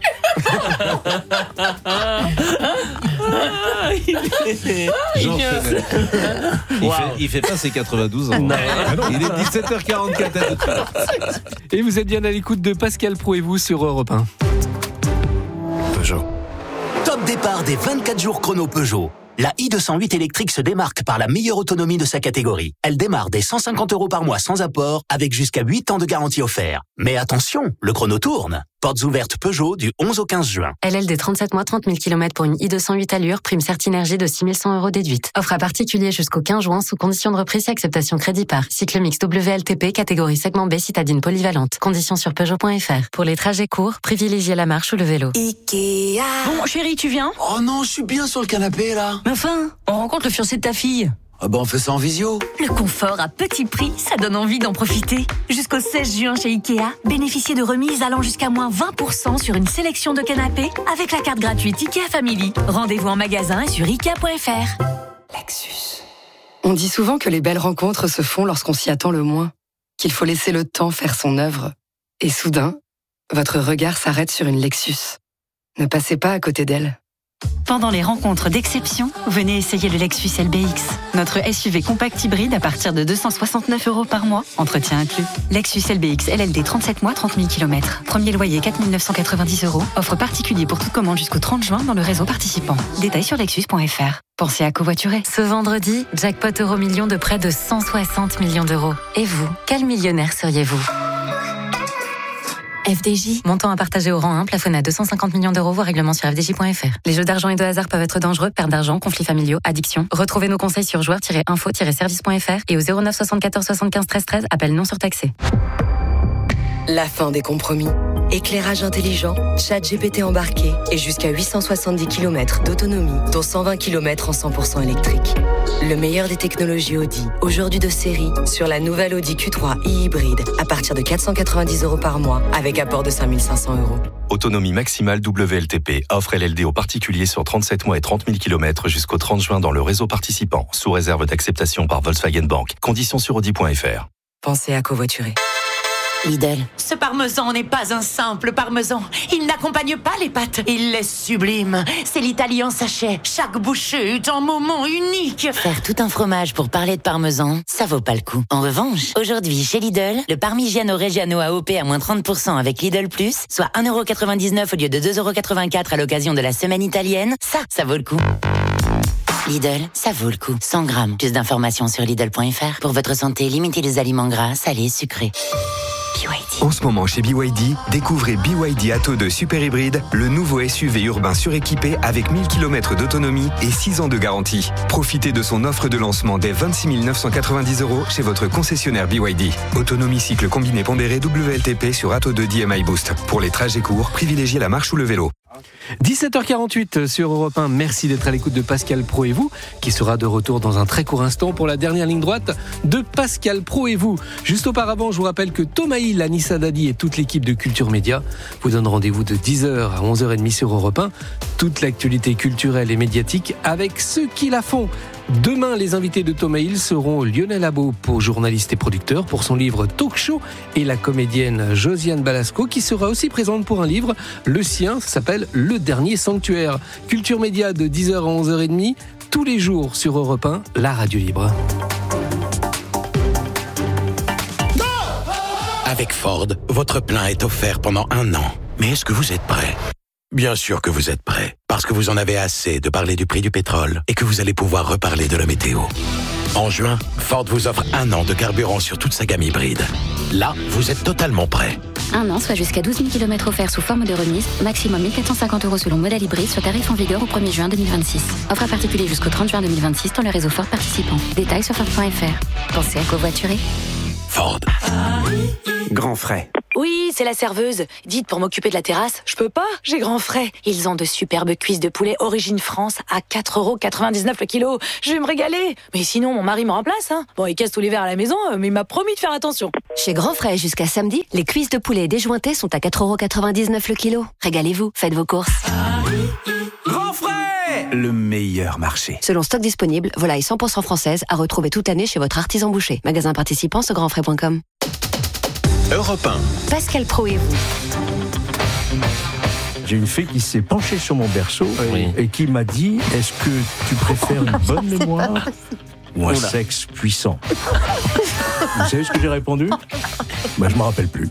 Jean Fenech. Il, Wow. fait, il fait pas ses quatre-vingt-douze ans. Ah non, il est dix-sept heures quarante-quatre à tout de suite. Et vous êtes bien à l'écoute de Pascal Pro et vous sur Europe un. Peugeot. Top départ des vingt-quatre jours chrono Peugeot. La i deux cent huit électrique se démarque par la meilleure autonomie de sa catégorie. Elle démarre dès cent cinquante euros par mois sans apport, avec jusqu'à huit ans de garantie offert. Mais attention, le chrono tourne. Portes ouvertes Peugeot du onze au quinze juin. L L D trente-sept mois, trente mille kilomètres pour une i deux cent huit allure, prime Certinergie de six mille cent euros déduite. Offre à particulier jusqu'au quinze juin sous condition de reprise et acceptation crédit par. Cycle mix W L T P, catégorie segment B, citadine polyvalente. Conditions sur Peugeot point F R. Pour les trajets courts, privilégiez la marche ou le vélo. Ikea. Bon, chérie, tu viens? Oh non, je suis bien sur le canapé là. Mais enfin, on rencontre le fiancé de ta fille. Ah bah on fait ça en visio. Le confort à petit prix, ça donne envie d'en profiter. Jusqu'au seize juin chez Ikea, bénéficiez de remises allant jusqu'à moins vingt pour cent sur une sélection de canapés avec la carte gratuite Ikea Family. Rendez-vous en magasin et sur Ikea point F R. Lexus. On dit souvent que les belles rencontres se font lorsqu'on s'y attend le moins, qu'il faut laisser le temps faire son œuvre. Et soudain, votre regard s'arrête sur une Lexus. Ne passez pas à côté d'elle. Pendant les rencontres d'exception, venez essayer le Lexus L B X. Notre S U V compact hybride à partir de deux cent soixante-neuf euros par mois, entretien inclus. Lexus L B X L L D trente-sept mois, trente mille kilomètres. Premier loyer quatre mille neuf cent quatre-vingt-dix euros. Offre particulier pour toute commande jusqu'au trente juin dans le réseau participant. Détails sur lexus point F R. Pensez à covoiturer. Ce vendredi, jackpot euro million de près de cent soixante millions d'euros. Et vous, quel millionnaire seriez-vous? F D J. Montant à partager au rang un, plafonné à deux cent cinquante millions d'euros, voire règlement sur F D J point F R. Les jeux d'argent et de hasard peuvent être dangereux, perte d'argent, conflits familiaux, addiction. Retrouvez nos conseils sur joueurs tiret info tiret service point F R et au zéro neuf soixante-quatorze soixante-quinze treize treize, appel non surtaxé. La fin des compromis. Éclairage intelligent, chat G P T embarqué et jusqu'à huit cent soixante-dix kilomètres d'autonomie, dont cent vingt kilomètres en cent pour cent électrique. Le meilleur des technologies Audi, aujourd'hui de série, sur la nouvelle Audi Q trois e-hybride, à partir de quatre cent quatre-vingt-dix euros par mois, avec apport de cinq mille cinq cents euros. Autonomie maximale W L T P. Offre L L D aux particuliers sur trente-sept mois et trente mille kilomètres jusqu'au trente juin dans le réseau participant, sous réserve d'acceptation par Volkswagen Bank. Conditions sur Audi point F R. Pensez à covoiturer. Lidl. Ce parmesan n'est pas un simple parmesan. Il n'accompagne pas les pâtes. Il est sublime. C'est l'Italie en sachet. Chaque bouchée est un moment unique. Faire tout un fromage pour parler de parmesan, ça vaut pas le coup. En revanche, aujourd'hui chez Lidl, le Parmigiano Reggiano A O P à moins trente pour cent avec Lidl Plus, soit un euro quatre-vingt-dix-neuf au lieu de deux euros quatre-vingt-quatre à l'occasion de la semaine italienne, ça, ça vaut le coup. Lidl, ça vaut le coup. cent grammes. Plus d'informations sur Lidl point F R. Pour votre santé, limitez les aliments gras, salés, sucrés. En ce moment chez B Y D, découvrez B Y D Atto deux Super Hybride, le nouveau S U V urbain suréquipé avec mille kilomètres d'autonomie et six ans de garantie. Profitez de son offre de lancement dès vingt-six mille neuf cent quatre-vingt-dix euros chez votre concessionnaire B Y D. Autonomie cycle combiné pondéré W L T P sur Atto deux D M I Boost. Pour les trajets courts, privilégiez la marche ou le vélo. dix-sept heures quarante-huit sur Europe un. Merci d'être à l'écoute de Pascal Pro et vous, qui sera de retour dans un très court instant pour la dernière ligne droite de Pascal Pro et vous. Juste auparavant, je vous rappelle que Thomas Hill, Anissa Dadi et toute l'équipe de Culture Média vous donnent rendez-vous de dix heures à onze heures trente sur Europe un. Toute l'actualité culturelle et médiatique avec ceux qui la font. Demain, les invités de Thomas Hill seront Lionel Abo, journaliste et producteur, pour son livre Talk Show, et la comédienne Josiane Balasco, qui sera aussi présente pour un livre. Le sien s'appelle Le Dernier Sanctuaire. Culture Média de dix heures à onze heures trente, tous les jours sur Europe un, la radio libre. Avec Ford, votre plein est offert pendant un an. Mais est-ce que vous êtes prêt ? Bien sûr que vous êtes prêts, parce que vous en avez assez de parler du prix du pétrole et que vous allez pouvoir reparler de la météo. En juin, Ford vous offre un an de carburant sur toute sa gamme hybride. Là, vous êtes totalement prêts. Un an, soit jusqu'à douze mille kilomètres offerts sous forme de remise, maximum mille quatre cent cinquante euros selon modèle hybride, sur tarif en vigueur au premier juin deux mille vingt-six. Offre à particulier jusqu'au trente juin deux mille vingt-six dans le réseau Ford participant. Détails sur Ford point F R. Pensez à covoiturer. Ford. Grand frais. Oui, c'est la serveuse. Dites, pour m'occuper de la terrasse, je peux pas, j'ai grand frais. Ils ont de superbes cuisses de poulet origine France à quatre euros quatre-vingt-dix-neuf le kilo. Je vais me régaler. Mais sinon, mon mari me remplace, hein. Bon, il casse tous les verres à la maison, mais il m'a promis de faire attention. Chez Grand Frais, jusqu'à samedi, les cuisses de poulet déjointées sont à quatre euros quatre-vingt-dix-neuf le kilo. Régalez-vous, faites vos courses. Grand frais, le meilleur marché. Selon stock disponible, volaille cent pour cent française à retrouver toute année chez votre artisan boucher. Magasin participant sur grand frais point com. Europe un. Pascal Pro et vous. J'ai une fée qui s'est penchée sur mon berceau Oui. et qui m'a dit, est-ce que tu préfères une bonne mémoire ou un Oula. sexe puissant? Vous savez ce que j'ai répondu? Bah, je me rappelle plus.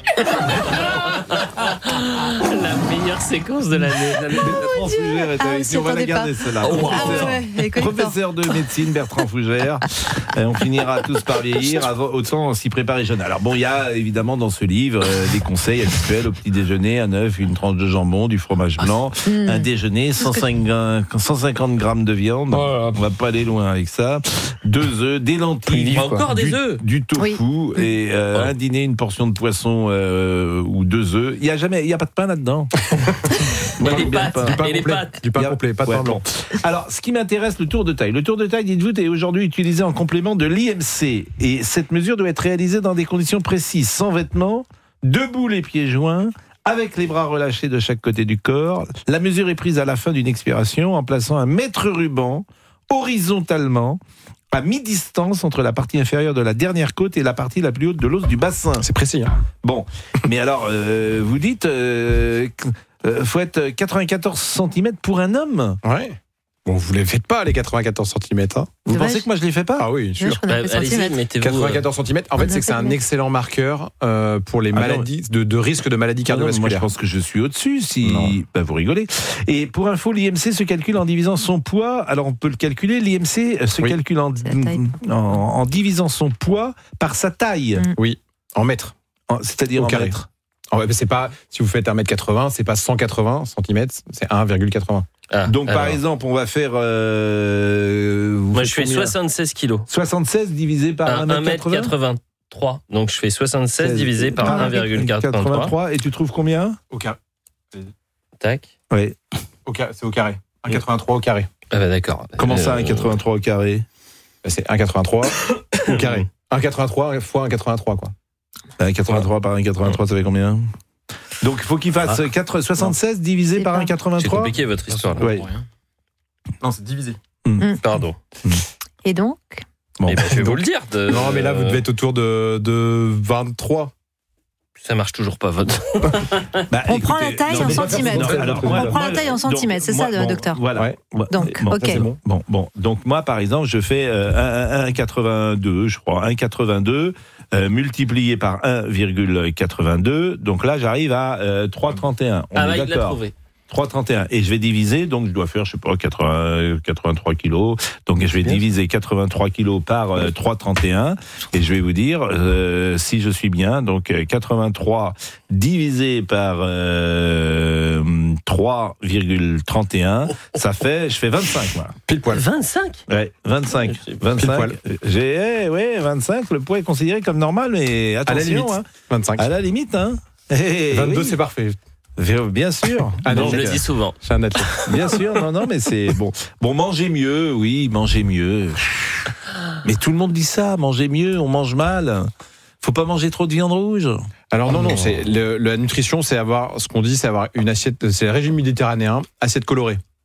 La meilleure séquence de l'année. Bertrand Fougère est Ah, avec s'y nous. On va la attendait garder pas. celle-là. Oh, wow. Professeur, Ah ouais, il connaît pas. professeur de médecine, Bertrand Fougère. Et on finira tous par vieillir. Avant, autant s'y préparer jeune. Alors bon, il y a évidemment dans ce livre euh, des conseils habituels au petit déjeuner, un œuf, une tranche de jambon, du fromage blanc, Mmh. un déjeuner, cent cinquante grammes de viande. On va pas aller loin avec ça. Deux œufs, des lentilles, Pas encore des du, œufs. du tofu Oui. et euh, Oh. un dîner, une portion de poisson euh, ou deux œufs. Il y a jamais, il y a pas de pain là-dedans. Moi, Et les j'aime bien pâtes. le pain. Et les complet. pâtes. Du pain Il y a- complet, pas de Ouais, pain blanc. bon. Alors, ce qui m'intéresse, le tour de taille. Le tour de taille, dites-vous, est aujourd'hui utilisé en complément de l'I M C. Et cette mesure doit être réalisée dans des conditions précises, sans vêtements, debout les pieds joints, avec les bras relâchés de chaque côté du corps. La mesure est prise à la fin d'une expiration en plaçant un mètre ruban horizontalement à mi-distance entre la partie inférieure de la dernière côte et la partie la plus haute de l'os du bassin. C'est précis. Hein. Bon, mais alors, euh, vous dites, euh, euh, faut être quatre-vingt-quatorze centimètres pour un homme. Ouais. Bon, vous les faites pas, les quatre-vingt-quatorze centimètres. Vous Dommage. pensez que moi je les fais pas? Ah oui, Ouais, sûr. je connais Bah, pas les allez-y, centimètres. mettez-vous. quatre-vingt-quatorze centimètres. En fait, On c'est que c'est a un fait excellent marqueur euh, pour les Ah non. maladies, de, de risque de maladies Ah non, moi je cardiovasculaires. pense que je suis au-dessus, si... Non. Bah, vous rigolez. Et pour info, l'I M C se calcule en divisant son poids. Alors on peut le calculer, l'I M C se Oui. calcule en, C'est la taille. en, en divisant son poids par sa taille. Mm. Oui, en mètres. En- C'est-à-dire Au en carré. mètres. En fait, c'est pas, si vous faites un mètre quatre-vingts, c'est pas cent quatre-vingts centimètres, c'est un virgule quatre-vingts. Ah, Donc par alors. exemple, on va faire... euh, vous Moi, faites je fais combien soixante-seize kilos. soixante-seize divisé par Un un mètre mètre quatre-vingts. quatre-vingt-trois. Donc, je fais soixante-seize divisé par un virgule quatre-vingt-trois. quatre-vingt-trois. Et tu trouves combien? Au carré. Tac. Oui. Au carré, c'est au carré. un virgule quatre-vingt-trois au carré. Ah bah d'accord. Comment ça, Euh, un quatre-vingt-trois au carré? Bah, c'est un virgule quatre-vingt-trois au carré. un virgule quatre-vingt-trois fois un virgule quatre-vingt-trois, quoi. un quatre-vingt-trois par un virgule quatre-vingt-trois, ça fait combien? Donc il faut qu'il fasse Ah. quatre- soixante-seize divisé C'est par pas- un virgule C'est quatre-vingt-trois. compliqué votre histoire. Là. Ouais. Non, c'est divisé. Pardon. Et donc Bon. Eh ben, je vais vous le dire. de- Non, mais là, vous devez être autour de, de vingt-trois. Ça marche toujours pas, votre. Bah, On prend la écoutez, taille non, en mais- centimètres. non, alors, On moi, prend moi, la taille en donc, centimètres, c'est ça, moi, bon, docteur? Voilà. Ouais. Bon, Donc, bon, ok. ça, c'est bon. Bon, bon. Donc moi, par exemple, je fais euh, un un virgule quatre-vingt-deux, je crois, un virgule quatre-vingt-deux euh, multiplié par un virgule quatre-vingt-deux. Donc là, j'arrive à euh, trois virgule trente et un. On Ah, est là, il l'a d'accord. trouvé. trois virgule trente et un. Et je vais diviser, donc je dois faire, je sais pas, quatre-vingts, quatre-vingt-trois kilos. Donc je vais diviser quatre-vingt-trois kilos par euh, trois virgule trente et un. Et je vais vous dire euh, si je suis bien. Donc euh, quatre-vingt-trois divisé par euh, trois virgule trente et un, ça fait, je fais vingt-cinq, moi. Pile poil. vingt-cinq. Ouais, vingt-cinq. vingt-cinq. poil. J'ai, eh, ouais, vingt-cinq. Le poids est considéré comme normal, mais attention, À la limite. hein. vingt-cinq. À la limite, hein. Eh, vingt-deux, oui. c'est parfait. Bien sûr. Ah non, je le Donc, dis souvent. C'est un athlète. Bien sûr, non, non, mais c'est bon. Bon, manger mieux, oui, manger mieux. Mais tout le monde dit ça, manger mieux, on mange mal. Faut pas manger trop de viande rouge. Alors non, Oh non, non. c'est le- la nutrition, c'est avoir, ce qu'on dit, c'est avoir une assiette, c'est le régime méditerranéen, assiette colorée.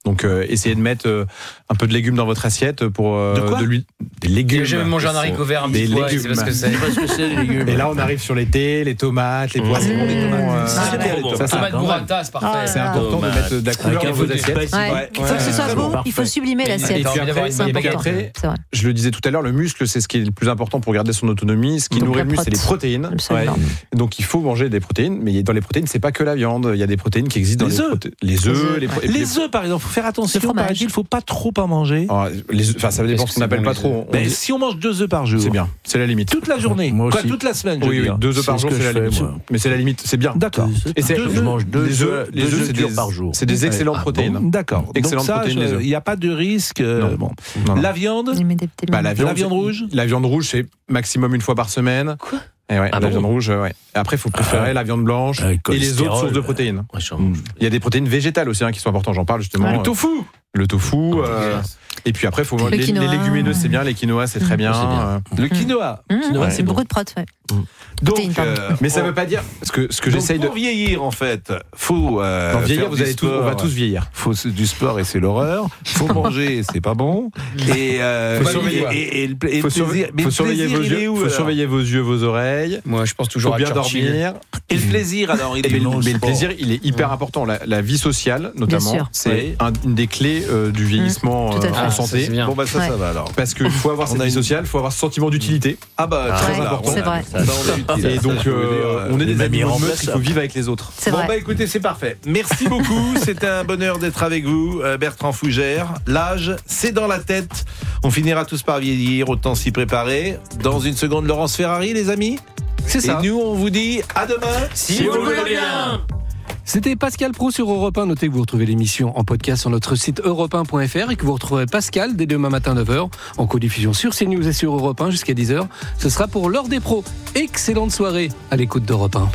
Donc euh, essayez de mettre euh, un peu de légumes dans votre assiette pour euh, de, quoi de l'huile. Des légumes. J'ai jamais mangé un haricot vert, un des petit pois, légumes. c'est parce que c'est. Parce que c'est les légumes. Et là, on arrive sur l'été, les tomates, les poissons, Mmh. les tomates. Mmh. Euh, Ça, c'est bien, les tomates. ça, c'est Tomate burrata, c'est parfait. c'est important de mettre de la couleur dans vos assiettes. Ouais. Il faut que ce soit beau, il faut sublimer Et l'assiette. puis après, C'est et puis important. après, C'est vrai. je le disais tout à l'heure, le muscle, c'est ce qui est le plus important pour garder son autonomie. Ce qui Donc nourrit la le muscle, c'est les prot. protéines. Absolument. Ouais. Donc il faut manger des protéines, mais dans les protéines, c'est pas que la viande. Il y a des protéines qui existent dans Les les œufs. proté- les œufs, les, pro- et puis Les œufs, par exemple, faut faire attention. fromage. Paraît-il, il faut pas trop en manger. Ah, les œufs- Enfin, ça dépend Est-ce ce que qu'on appelle c'est bon, pas les trop. On Mais dit- si on mange deux œufs par jour, C'est bien, c'est la limite. toute la journée, Moi Quoi, aussi. toute la semaine, je veux Oui, oui, dire. deux œufs par C'est jour, ce que c'est je la fais, limite. moi. Mais c'est la limite, c'est bien. D'accord. Et c'est Deux Je mange deux les œufs, œufs, les deux œufs, œufs c'est durs des, par jour. c'est des excellentes Ah bon, protéines. D'accord. Excellentes Donc ça, protéines, les œufs. il n'y a pas de risque. euh, Non. Bon. Non, non. La viande, Il met des petits Bah, la viande, La viande rouge La viande rouge, c'est maximum une fois par semaine. Quoi Et ouais, Ah la bon viande rouge, ouais. Et après, il faut préférer la viande blanche Avec et les autres cholestérol, sources de protéines. Ouais, je mange. Il y a des protéines végétales aussi hein, qui sont importantes. J'en parle justement. le euh, tofu. Le tofu. euh, Et puis après, faut Le les, les quinoa. légumineuses, c'est bien. Les quinoas, c'est très bien. C'est bien. euh, Le quinoa. Mmh, Quinoa, c'est beaucoup de prot, ouais. Donc, Protéines, pardon. euh, Mais ça on- veut pas dire ce que ce que donc, j'essaye de. pour vieillir, en fait, faut. Euh, Dans vieillir, faire vous du allez tous, on va sport. tous vieillir. Faut s- du sport et c'est l'horreur. Faut manger, c'est pas bon. Et euh, Faut et- surveiller. et, et le, et le Faut, plaisir. surveiller, mais faut le surveiller plaisir, vos il est yeux. où, Faut alors surveiller vos yeux, vos oreilles. Moi, je pense toujours Faut à bien Churchill. dormir. Et le plaisir, alors, il Et est mais, où mais le plaisir, il est hyper important. La, la vie sociale, notamment, sûr. c'est Oui. un- une des clés euh, du vieillissement Tout à euh, fait. en Ah, ça, santé. c'est bien. Bon, bah, ça, Ouais. ça va alors. Parce qu'il faut avoir cette On a vie une- sociale, il faut avoir ce sentiment d'utilité. Ah, bah, Ouais. très important. important. C'est vrai. Ça, on est utile. Et Ça, donc, je veux euh, dire, euh, on est des les amis amis de meute, il faut remplaçables. vivre avec les autres. C'est Bon, vrai. bah écoutez, c'est parfait. Merci beaucoup. C'était un bonheur d'être avec vous, euh, Bertrand Fougère. L'âge, c'est dans la tête. On finira tous par vieillir, autant s'y préparer. Dans une seconde, Laurence Ferrari, les amis. C'est ça. Et nous, on vous dit à demain. Si vous le voulez bien. C'était Pascal Pro sur Europe un. Notez que vous retrouvez l'émission en podcast sur notre site europe un point f r et que vous retrouverez Pascal dès demain matin neuf heures en codiffusion sur CNews et sur Europe un jusqu'à dix heures. Ce sera pour l'heure des pros. Excellente soirée à l'écoute d'Europe un.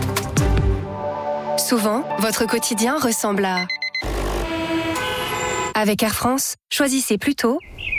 Souvent, votre quotidien ressemble à... Avec Air France, choisissez plutôt...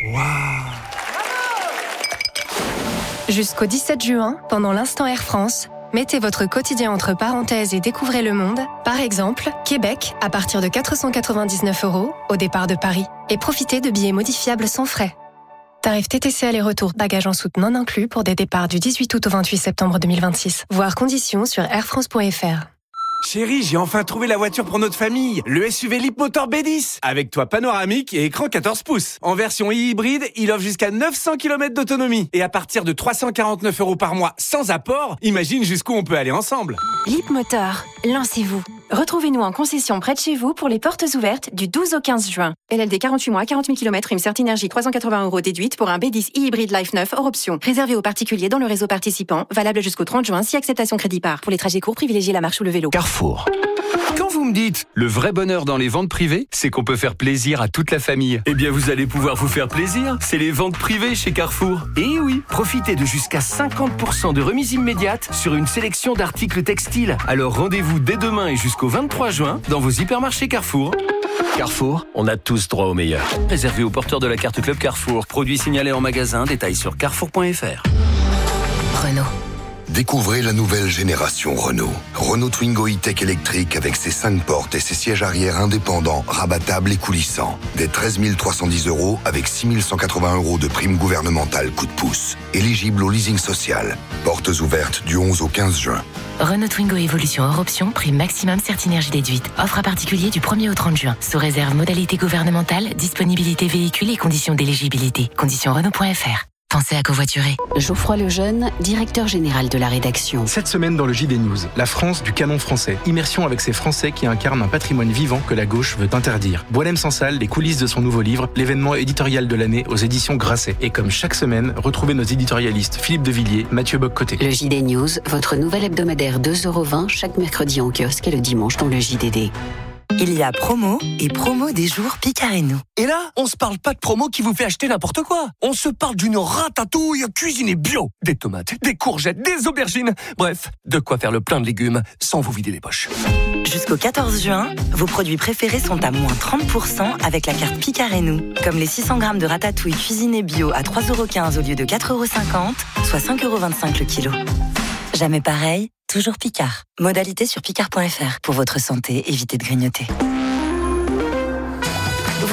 Jusqu'au dix-sept juin, pendant l'instant Air France, mettez votre quotidien entre parenthèses et découvrez le monde. Par exemple, Québec, à partir de quatre cent quatre-vingt-dix-neuf euros au départ de Paris. Et profitez de billets modifiables sans frais. Tarif T T C aller-retour, bagages en soute non inclus pour des départs du dix-huit août au vingt-huit septembre deux mille vingt-six. Voir conditions sur airfrance point f r. Chérie, j'ai enfin trouvé la voiture pour notre famille. Le S U V Leapmotor B dix. Avec toit panoramique et écran quatorze pouces. En version hybride, il offre jusqu'à neuf cents kilomètres d'autonomie. Et à partir de trois cent quarante-neuf euros par mois sans apport, imagine jusqu'où on peut aller ensemble. Leapmotor, lancez-vous. Retrouvez-nous en concession près de chez vous pour les portes ouvertes du douze au quinze juin. L L D quarante-huit mois, quarante mille kilomètres, une Certi Énergie trois cent quatre-vingts euros déduite pour un B dix e-hybride Life neuf hors option. Réservé aux particuliers dans le réseau participant, valable jusqu'au trente juin si acceptation crédit par. Pour les trajets courts, privilégiez la marche ou le vélo. Carrefour. Quand vous me dites le vrai bonheur dans les ventes privées, c'est qu'on peut faire plaisir à toute la famille. Eh bien, vous allez pouvoir vous faire plaisir. C'est les ventes privées chez Carrefour. Et oui, profitez de jusqu'à cinquante pour cent de remise immédiate sur une sélection d'articles textiles. Alors rendez-vous dès demain et jusqu'au vingt-trois juin dans vos hypermarchés Carrefour. Carrefour, on a tous droit au meilleur. Réservé aux porteurs de la carte Club Carrefour. Produit signalé en magasin. Détails sur carrefour point f r. Renault. Découvrez la nouvelle génération Renault. Renault Twingo e-Tech électrique avec ses cinq portes et ses sièges arrière indépendants, rabattables et coulissants. Des treize mille trois cent dix euros avec six mille cent quatre-vingts euros de prime gouvernementale coup de pouce. Éligible au leasing social. Portes ouvertes du onze au quinze juin. Renault Twingo Évolution hors option, prime maximum Certinergie déduite. Offre à particulier du premier au trente juin. Sous réserve modalité gouvernementale, disponibilité véhicule et conditions d'éligibilité. Conditions Renault point f r. Pensez à covoiturer. Geoffroy Lejeune, directeur général de la rédaction. Cette semaine dans le J D News, la France du canon français. Immersion avec ces Français qui incarnent un patrimoine vivant que la gauche veut interdire. Boilem Sansal, les coulisses de son nouveau livre, l'événement éditorial de l'année aux éditions Grasset. Et comme chaque semaine, retrouvez nos éditorialistes Philippe Devilliers, Mathieu Bock-Côté. Le J D News, votre nouvel hebdomadaire deux euros vingt chaque mercredi en kiosque et le dimanche dans le J D D. Il y a promo et promo des jours Picard et nous. Et là, on se parle pas de promo qui vous fait acheter n'importe quoi. On se parle d'une ratatouille cuisinée bio. Des tomates, des courgettes, des aubergines. Bref, de quoi faire le plein de légumes sans vous vider les poches. Jusqu'au quatorze juin, vos produits préférés sont à moins trente pour cent avec la carte Picard et nous. Comme les six cents grammes de ratatouille cuisinée bio à trois euros quinze au lieu de quatre euros cinquante, soit cinq euros vingt-cinq le kilo. Jamais pareil, toujours Picard. Modalité sur picard point f r. Pour votre santé, évitez de grignoter.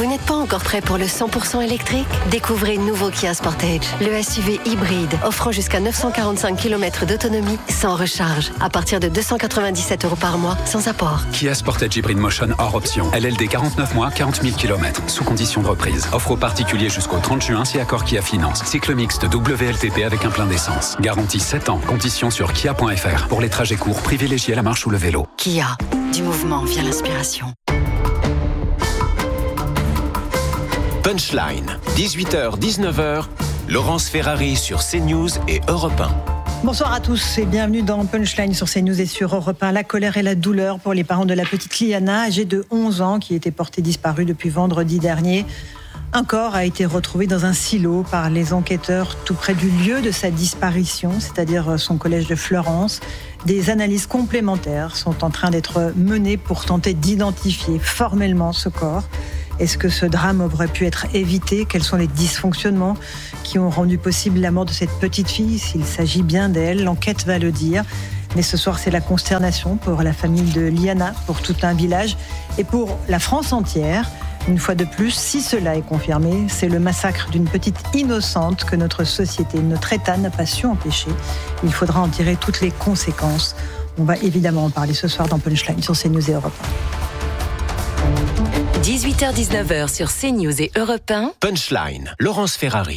Vous n'êtes pas encore prêt pour le cent pour cent électrique? Découvrez le nouveau Kia Sportage, le S U V hybride, offrant jusqu'à neuf cent quarante-cinq kilomètres d'autonomie sans recharge, à partir de deux cent quatre-vingt-dix-sept euros par mois, sans apport. Kia Sportage Hybrid Motion hors option. L L D quarante-neuf mois, quarante mille kilomètres, sous condition de reprise. Offre aux particuliers jusqu'au trente juin si accord Kia Finance. Cycle mixte W L T P avec un plein d'essence. Garantie sept ans. Conditions sur kia point f r. Pour les trajets courts, privilégiez la marche ou le vélo. Kia, du mouvement vient l'inspiration. Punchline, dix-huit heures dix-neuf heures, Laurence Ferrari sur CNews et Europe un. Bonsoir à tous et bienvenue dans Punchline sur CNews et sur Europe un. La colère et la douleur pour les parents de la petite Liana, âgée de onze ans, qui était portée disparue depuis vendredi dernier. Un corps a été retrouvé dans un silo par les enquêteurs tout près du lieu de sa disparition, c'est-à-dire son collège de Fleurance. Des analyses complémentaires sont en train d'être menées pour tenter d'identifier formellement ce corps. Est-ce que ce drame aurait pu être évité? Quels sont les dysfonctionnements qui ont rendu possible la mort de cette petite fille? S'il s'agit bien d'elle, l'enquête va le dire. Mais ce soir, c'est la consternation pour la famille de Liana, pour tout un village et pour la France entière. Une fois de plus, si cela est confirmé, c'est le massacre d'une petite innocente que notre société, notre État n'a pas su empêcher. Il faudra en tirer toutes les conséquences. On va évidemment en parler ce soir dans Punchline sur CNews et Europe un. dix-huit heures dix-neuf heures sur CNews et Europe un. Punchline, Laurence Ferrari.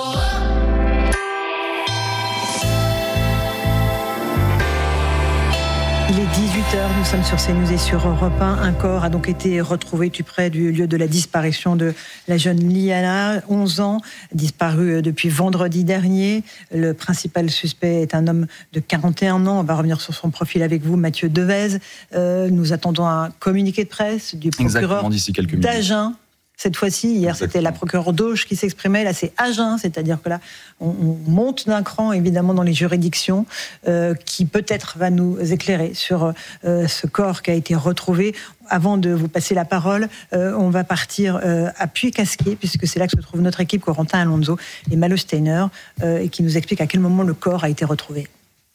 Il est dix-huit heures, nous sommes sur CNews et sur Europe un. Un corps a donc été retrouvé tout près du lieu de la disparition de la jeune Liana, onze ans, disparue depuis vendredi dernier. Le principal suspect est un homme de quarante et un ans. On va revenir sur son profil avec vous, Mathieu Devez. Euh, nous attendons un communiqué de presse du procureur d'Agen. Cette fois-ci, hier, Exactement. C'était la procureure d'Auch qui s'exprimait. Là, c'est Agen, c'est-à-dire que là, on, on monte d'un cran, évidemment, dans les juridictions, euh, qui peut-être va nous éclairer sur euh, ce corps qui a été retrouvé. Avant de vous passer la parole, euh, on va partir euh, à Puy-Casquier, puisque c'est là que se trouve notre équipe, Corentin Alonso et Malo Steiner, euh, et qui nous explique à quel moment le corps a été retrouvé.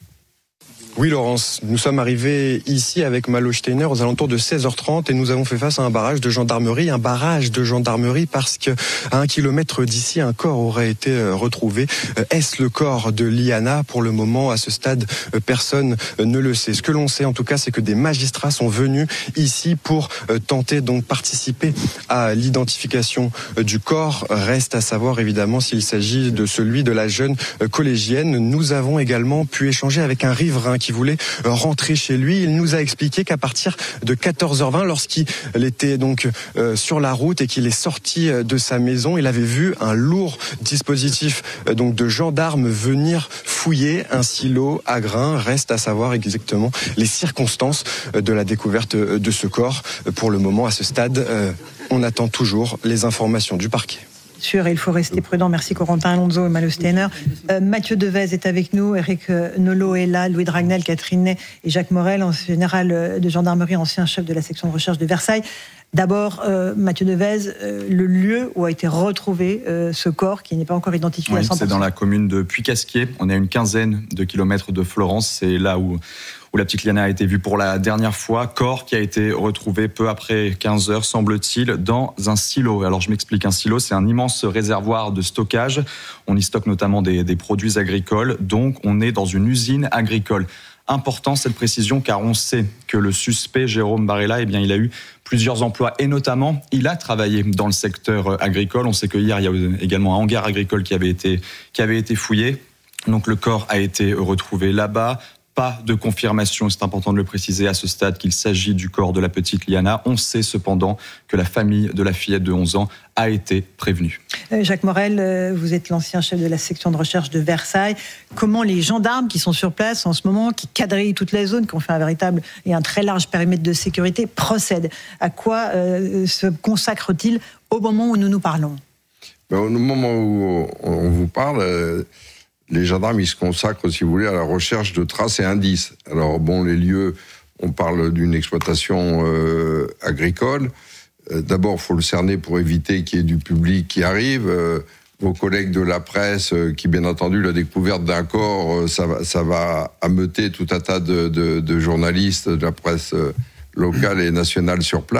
Oui Laurence, nous sommes arrivés ici avec Malo Steiner aux alentours de seize heures trente et nous avons fait face à un barrage de gendarmerie, un barrage de gendarmerie parce qu'à un kilomètre d'ici, un corps aurait été retrouvé. Est-ce le corps de Liana? Pour le moment, à ce stade, personne ne le sait. Ce que l'on sait en tout cas, c'est que des magistrats sont venus ici pour tenter donc participer à l'identification du corps. Reste à savoir évidemment s'il s'agit de celui de la jeune collégienne. Nous avons également pu échanger avec un riverain qui voulait rentrer chez lui. Il nous a expliqué qu'à partir de quatorze heures vingt, lorsqu'il était donc euh, sur la route et qu'il est sorti de sa maison, il avait vu un lourd dispositif euh, donc de gendarmes venir fouiller un silo à grains. Reste à savoir exactement les circonstances de la découverte de ce corps. Pour le moment, à ce stade, euh, on attend toujours les informations du parquet. Sûr, il faut rester prudent. Merci Corentin Alonso et Malo Steiner. Euh, Mathieu Devez est avec nous, Eric Nolot est là, Louis Dragnel, Catherine Ney et Jacques Morel, ancien général de gendarmerie, ancien chef de la section de recherche de Versailles. D'abord, euh, Mathieu Devez, euh, le lieu où a été retrouvé euh, ce corps qui n'est pas encore identifié oui, à cent pour cent. C'est dans la commune de Puy-Casquier. On est à une quinzaine de kilomètres de Florence. C'est là où... où la petite Liana a été vue pour la dernière fois. Corps qui a été retrouvé peu après quinze heures, semble-t-il, dans un silo. Alors je m'explique, un silo, c'est un immense réservoir de stockage. On y stocke notamment des, des produits agricoles, donc on est dans une usine agricole. Important cette précision car on sait que le suspect Jérôme Barella, eh bien, il a eu plusieurs emplois et notamment il a travaillé dans le secteur agricole. On sait que hier il y a également un hangar agricole qui avait été, qui avait été fouillé. Donc le corps a été retrouvé là-bas. Pas de confirmation, c'est important de le préciser à ce stade qu'il s'agit du corps de la petite Liana. On sait cependant que la famille de la fillette de onze ans a été prévenue. Jacques Morel, vous êtes l'ancien chef de la section de recherche de Versailles. Comment les gendarmes qui sont sur place en ce moment, qui quadrillent toute la zone, qui ont fait un véritable et un très large périmètre de sécurité, procèdent? À quoi euh, se consacrent-ils au moment où nous nous parlons? Ben, au moment où on vous parle... Euh... Les gendarmes, ils se consacrent, si vous voulez, à la recherche de traces et indices. Alors, bon, les lieux, on parle d'une exploitation euh, agricole. Euh, d'abord, il faut le cerner pour éviter qu'il y ait du public qui arrive. Euh, vos collègues de la presse, euh, qui, bien entendu, la découverte d'un corps, euh, ça, va, ça va ameuter tout un tas de, de, de journalistes de la presse euh, locale et nationale sur place.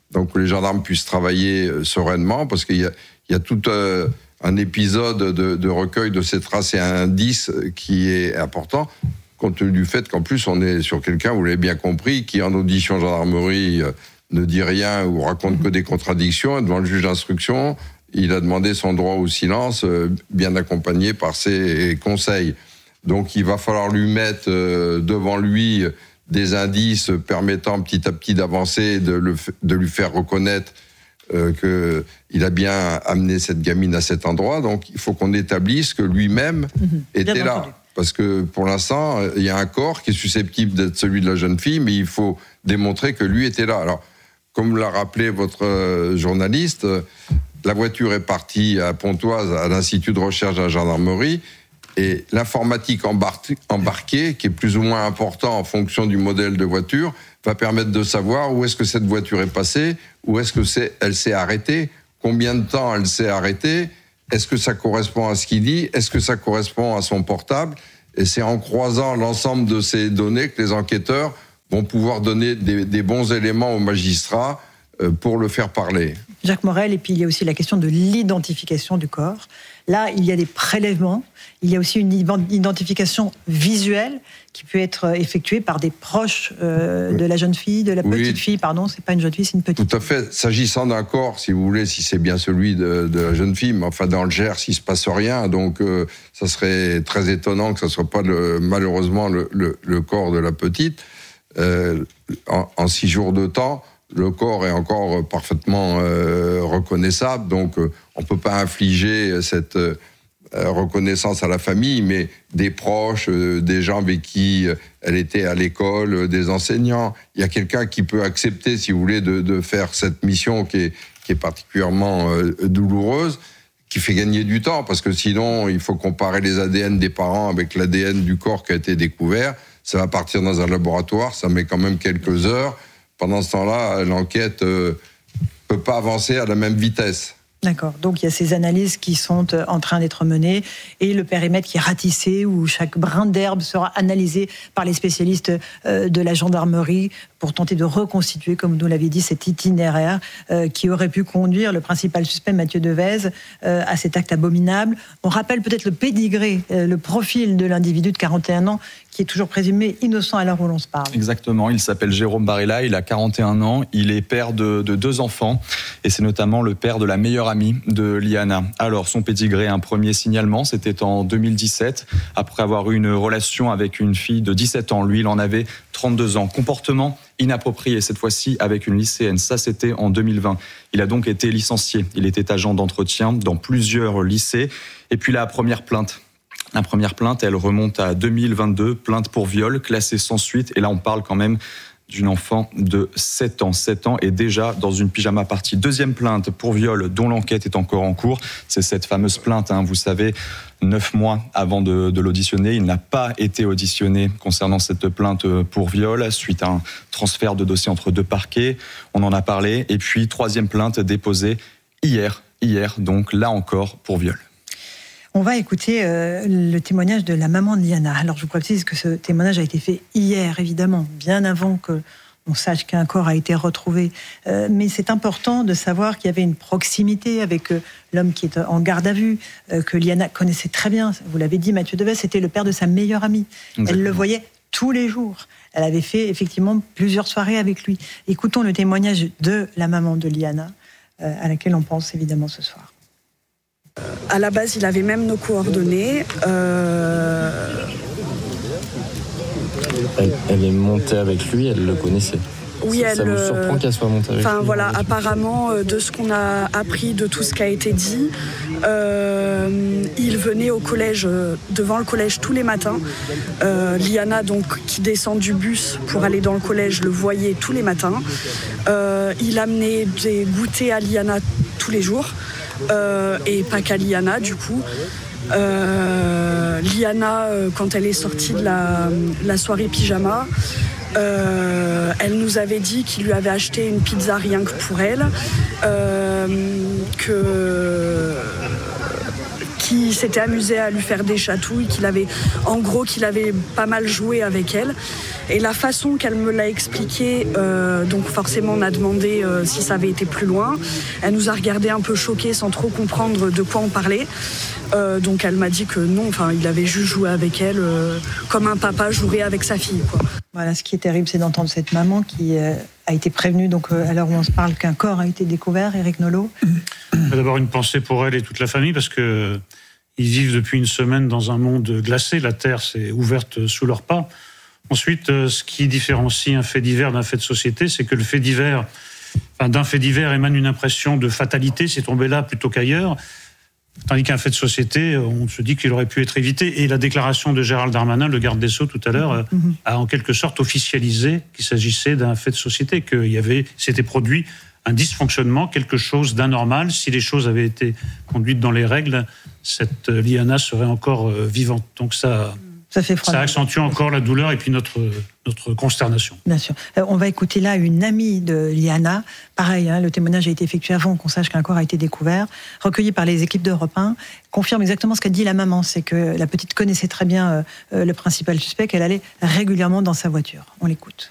donc que les gendarmes puissent travailler sereinement, parce qu'il y a, il y a tout euh, un épisode de, de recueil de ces traces et indices qui est important, compte tenu du fait qu'en plus on est sur quelqu'un, vous l'avez bien compris, qui en audition gendarmerie euh, ne dit rien ou raconte que des contradictions, et devant le juge d'instruction, il a demandé son droit au silence, euh, bien accompagné par ses conseils. Donc il va falloir lui mettre euh, devant lui des indices permettant petit à petit d'avancer, de, le, de lui faire reconnaître euh, qu'il a bien amené cette gamine à cet endroit. Donc il faut qu'on établisse que lui-même mmh, était là. Entendu. Parce que pour l'instant, il y a un corps qui est susceptible d'être celui de la jeune fille, mais il faut démontrer que lui était là. Alors, comme l'a rappelé votre journaliste, la voiture est partie à Pontoise, à l'Institut de recherche de la gendarmerie, et l'informatique embarquée, qui est plus ou moins important en fonction du modèle de voiture, va permettre de savoir où est-ce que cette voiture est passée, où est-ce que c'est, elle s'est arrêtée, combien de temps elle s'est arrêtée, est-ce que ça correspond à ce qu'il dit, est-ce que ça correspond à son portable, et c'est en croisant l'ensemble de ces données que les enquêteurs vont pouvoir donner des, des bons éléments aux magistrats euh, pour le faire parler. Jacques Morel, et puis il y a aussi la question de l'identification du corps. Là, il y a des prélèvements, il y a aussi une identification visuelle qui peut être effectuée par des proches euh, de la jeune fille, de la petite oui. fille, pardon, c'est pas une jeune fille, c'est une petite. Tout à fait. S'agissant d'un corps, si vous voulez, si c'est bien celui de, de la jeune fille, mais enfin dans le Gers, il se passe rien, donc euh, ça serait très étonnant que ça soit pas le, malheureusement le, le, le corps de la petite. Euh, en, en six jours de temps, le corps est encore parfaitement euh, reconnaissable, donc euh, on ne peut pas infliger cette euh, reconnaissance à la famille, mais des proches, euh, des gens avec qui euh, elle était à l'école, euh, des enseignants. Il y a quelqu'un qui peut accepter, si vous voulez, de, de faire cette mission qui est, qui est particulièrement euh, douloureuse, qui fait gagner du temps, parce que sinon, il faut comparer les A D N des parents avec l'A D N du corps qui a été découvert. Ça va partir dans un laboratoire, ça met quand même quelques heures. Pendant ce temps-là, l'enquête ne euh, peut pas avancer à la même vitesse. D'accord, donc il y a ces analyses qui sont en train d'être menées et le périmètre qui est ratissé où chaque brin d'herbe sera analysé par les spécialistes de la gendarmerie pour tenter de reconstituer, comme nous l'avez dit, cet itinéraire qui aurait pu conduire le principal suspect, Mathieu Devez, à cet acte abominable. On rappelle peut-être le pédigré, le profil de l'individu de quarante et un ans qui est toujours présumé innocent à l'heure où l'on se parle. Exactement, il s'appelle Jérôme Barilla, il a quarante et un ans, il est père de, de deux enfants et c'est notamment le père de la meilleure amie de Liana. Alors son pédigré, un premier signalement, c'était en deux mille dix-sept, après avoir eu une relation avec une fille de dix-sept ans. Lui, il en avait trente-deux ans. Comportement inapproprié, cette fois-ci avec une lycéenne. Ça, c'était en deux mille vingt. Il a donc été licencié. Il était agent d'entretien dans plusieurs lycées. Et puis la première plainte. La première plainte, elle remonte à deux mille vingt-deux, plainte pour viol, classée sans suite. Et là, on parle quand même d'une enfant de sept ans. sept ans et déjà dans une pyjama party. Deuxième plainte pour viol dont l'enquête est encore en cours. C'est cette fameuse plainte, hein, vous savez, neuf mois avant de, de l'auditionner. Il n'a pas été auditionné concernant cette plainte pour viol suite à un transfert de dossier entre deux parquets. On en a parlé. Et puis, troisième plainte déposée hier. Hier, donc là encore, pour viol. On va écouter euh, le témoignage de la maman de Liana. Alors, je vous précise que ce témoignage a été fait hier, évidemment, bien avant que on sache qu'un corps a été retrouvé. Euh, mais c'est important de savoir qu'il y avait une proximité avec euh, l'homme qui est en garde à vue, euh, que Liana connaissait très bien. Vous l'avez dit, Mathieu Devez, c'était le père de sa meilleure amie. Exactement. Elle le voyait tous les jours. Elle avait fait effectivement plusieurs soirées avec lui. Écoutons le témoignage de la maman de Liana, euh, à laquelle on pense évidemment ce soir. À la base, il avait même nos coordonnées. Euh... Elle, elle est montée avec lui, elle le connaissait. Oui, ça, elle. Ça vous surprend qu'elle soit montée avec enfin, lui. Voilà, apparemment, de ce qu'on a appris, de tout ce qui a été dit, euh, il venait au collège, devant le collège tous les matins. Euh, Liana, donc, qui descend du bus pour aller dans le collège, le voyait tous les matins. Euh, il amenait des goûters à Liana tous les jours. Euh, et pas qu'à Liana du coup. Euh, Liana, euh, quand elle est sortie de la, la soirée pyjama, euh, elle nous avait dit qu'il lui avait acheté une pizza rien que pour elle, euh, que qu'il s'était amusé à lui faire des chatouilles, qu'il avait, en gros, qu'il avait pas mal joué avec elle. Et la façon qu'elle me l'a expliqué, euh, donc forcément on a demandé euh, si ça avait été plus loin. Elle nous a regardé un peu choqués sans trop comprendre de quoi on parlait. Euh, donc elle m'a dit que non, enfin il avait juste joué avec elle euh, comme un papa jouerait avec sa fille, quoi. Voilà, ce qui est terrible, c'est d'entendre cette maman qui euh, a été prévenue, donc euh, à l'heure où on se parle, qu'un corps a été découvert. Éric Nolot. D'abord une pensée pour elle et toute la famille, parce que ils vivent depuis une semaine dans un monde glacé. La terre s'est ouverte sous leurs pas. Ensuite, ce qui différencie un fait divers d'un fait de société, c'est que le fait divers, enfin, d'un fait divers émane une impression de fatalité, c'est tombé là plutôt qu'ailleurs. Tandis qu'un fait de société, on se dit qu'il aurait pu être évité. Et la déclaration de Gérald Darmanin, le garde des Sceaux tout à l'heure, mmh. a en quelque sorte officialisé qu'il s'agissait d'un fait de société, qu'il y avait, s'était produit un dysfonctionnement, quelque chose d'anormal. Si les choses avaient été conduites dans les règles, cette Liana serait encore vivante. Donc ça... Ça, fait froid. Ça accentue encore la douleur et puis notre, notre consternation. Bien sûr. Euh, on va écouter là une amie de Liana. Pareil, hein, le témoignage a été effectué avant qu'on sache qu'un corps a été découvert. Recueilli par les équipes d'Europe un. Confirme exactement ce qu'a dit la maman. C'est que la petite connaissait très bien euh, le principal suspect, qu'elle allait régulièrement dans sa voiture. On l'écoute.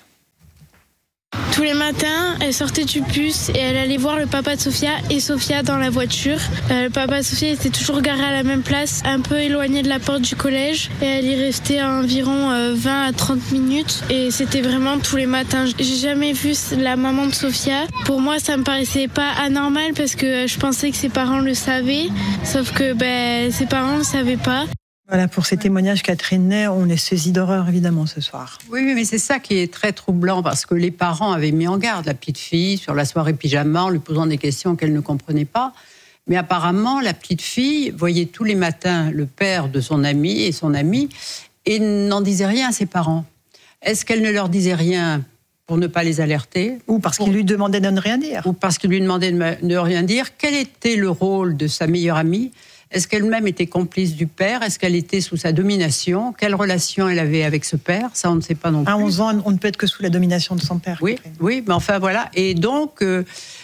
Tous les matins, elle sortait du bus et elle allait voir le papa de Sofia et Sofia dans la voiture. Euh, le papa de Sofia était toujours garé à la même place, un peu éloigné de la porte du collège. Et elle y restait environ euh, vingt à trente minutes. Et c'était vraiment tous les matins. J'ai jamais vu la maman de Sofia. Pour moi, ça me paraissait pas anormal parce que je pensais que ses parents le savaient. Sauf que ben, ses parents le savaient pas. Voilà, pour ces témoignages, Catherine Ney, on est saisi d'horreur, évidemment, ce soir. Oui, mais c'est ça qui est très troublant, parce que les parents avaient mis en garde la petite fille sur la soirée pyjama, en lui posant des questions qu'elle ne comprenait pas. Mais apparemment, la petite fille voyait tous les matins le père de son ami et son ami, et n'en disait rien à ses parents. Est-ce qu'elle ne leur disait rien pour ne pas les alerter? Ou parce qu'il lui demandait de ne rien dire? Ou parce qu'il lui demandait de ne rien dire? Quel était le rôle de sa meilleure amie? Est-ce qu'elle-même était complice du père? Est-ce qu'elle était sous sa domination? Quelle relation elle avait avec ce père? Ça, on ne sait pas non plus. À onze ans, on ne peut être que sous la domination de son père. Oui, oui, mais enfin voilà. Et donc, euh,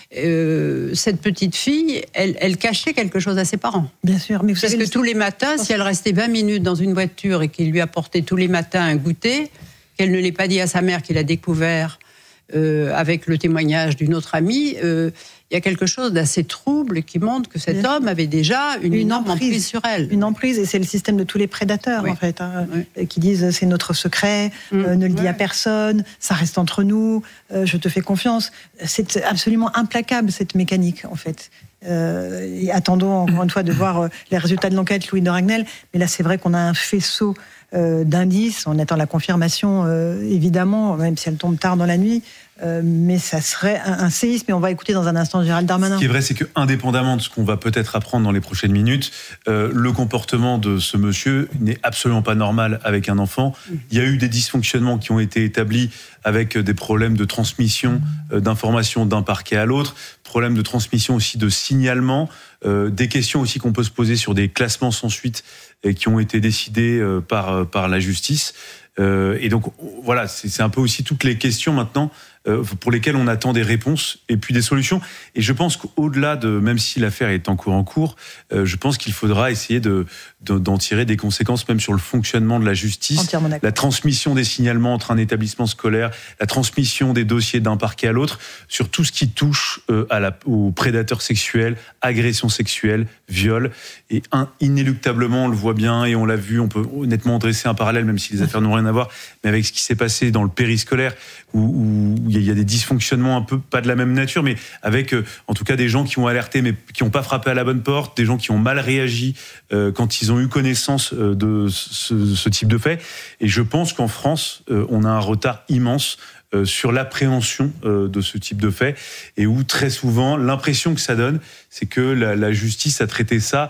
euh, cette petite fille, elle, elle cachait quelque chose à ses parents. Bien sûr. Mais vous Parce savez, que tous les matins, si elle restait vingt minutes dans une voiture et qu'il lui apportait tous les matins un goûter, qu'elle ne l'ait pas dit à sa mère qu'il a découvert euh, avec le témoignage d'une autre amie... Euh, il y a quelque chose d'assez trouble qui montre que cet homme avait déjà une, une énorme emprise. emprise sur elle. Une emprise, et c'est le système de tous les prédateurs, oui. en fait, hein, oui. qui disent c'est notre secret, mmh. euh, ne le dis ouais. à personne, ça reste entre nous, euh, je te fais confiance. C'est absolument implacable, cette mécanique, en fait. Euh, et attendons encore une fois de voir les résultats de l'enquête, Louis de Ragnel, mais là c'est vrai qu'on a un faisceau euh, d'indices, on attend la confirmation euh, évidemment, même si elle tombe tard dans la nuit, euh, mais ça serait un, un séisme, et on va écouter dans un instant Gérald Darmanin. Ce qui est vrai, c'est que indépendamment de ce qu'on va peut-être apprendre dans les prochaines minutes, euh, le comportement de ce monsieur n'est absolument pas normal avec un enfant. Il y a eu des dysfonctionnements qui ont été établis avec des problèmes de transmission euh, d'informations d'un parquet à l'autre, problèmes de transmission aussi de signalement, euh, des questions aussi qu'on peut se poser sur des classements sans suite et qui ont été décidés euh, par, par la justice. Euh, et donc voilà, c'est, c'est un peu aussi toutes les questions maintenant euh, pour lesquelles on attend des réponses et puis des solutions. Et je pense qu'au-delà de, même si l'affaire est encore en cours, euh, je pense qu'il faudra essayer de, de, d'en tirer des conséquences même sur le fonctionnement de la justice, la transmission des signalements entre un établissement scolaire, la transmission des dossiers d'un parquet à l'autre, sur tout ce qui touche euh, à la, aux prédateurs sexuels, agressions sexuelles, viols. Et un, inéluctablement, on le voit bien et on l'a vu, on peut honnêtement dresser un parallèle, même si les affaires n'ont rien à voir, mais avec ce qui s'est passé dans le périscolaire, où, où il y a des dysfonctionnements un peu, pas de la même nature, mais avec euh, en tout cas des gens qui ont alerté, mais qui n'ont pas frappé à la bonne porte, des gens qui ont mal réagi euh, quand ils ont eu connaissance euh, de ce, ce type de fait. Et je pense qu'en France, euh, on a un retard immense euh, sur l'appréhension euh, de ce type de fait, et où très souvent, l'impression que ça donne, c'est que la, la justice a traité ça.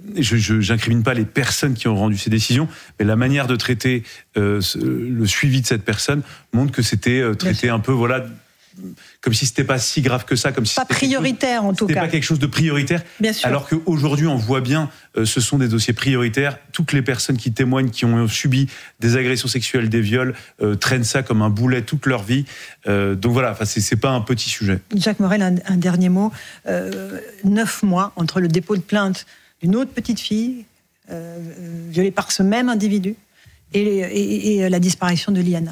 Je n'incrimine pas les personnes qui ont rendu ces décisions, mais la manière de traiter euh, le suivi de cette personne montre que c'était euh, traité un peu, voilà, comme si c'était pas si grave que ça, comme si pas c'était prioritaire chose, en tout c'était cas. Pas quelque chose de prioritaire. Bien sûr. Alors qu'aujourd'hui, on voit bien, euh, ce sont des dossiers prioritaires. Toutes les personnes qui témoignent, qui ont subi des agressions sexuelles, des viols, euh, traînent ça comme un boulet toute leur vie. Euh, donc voilà, enfin c'est, c'est pas un petit sujet. Jacques Morel, un, un dernier mot. Euh, neuf mois entre le dépôt de plainte d'une autre petite fille euh, violée par ce même individu et, et, et la disparition de Liana.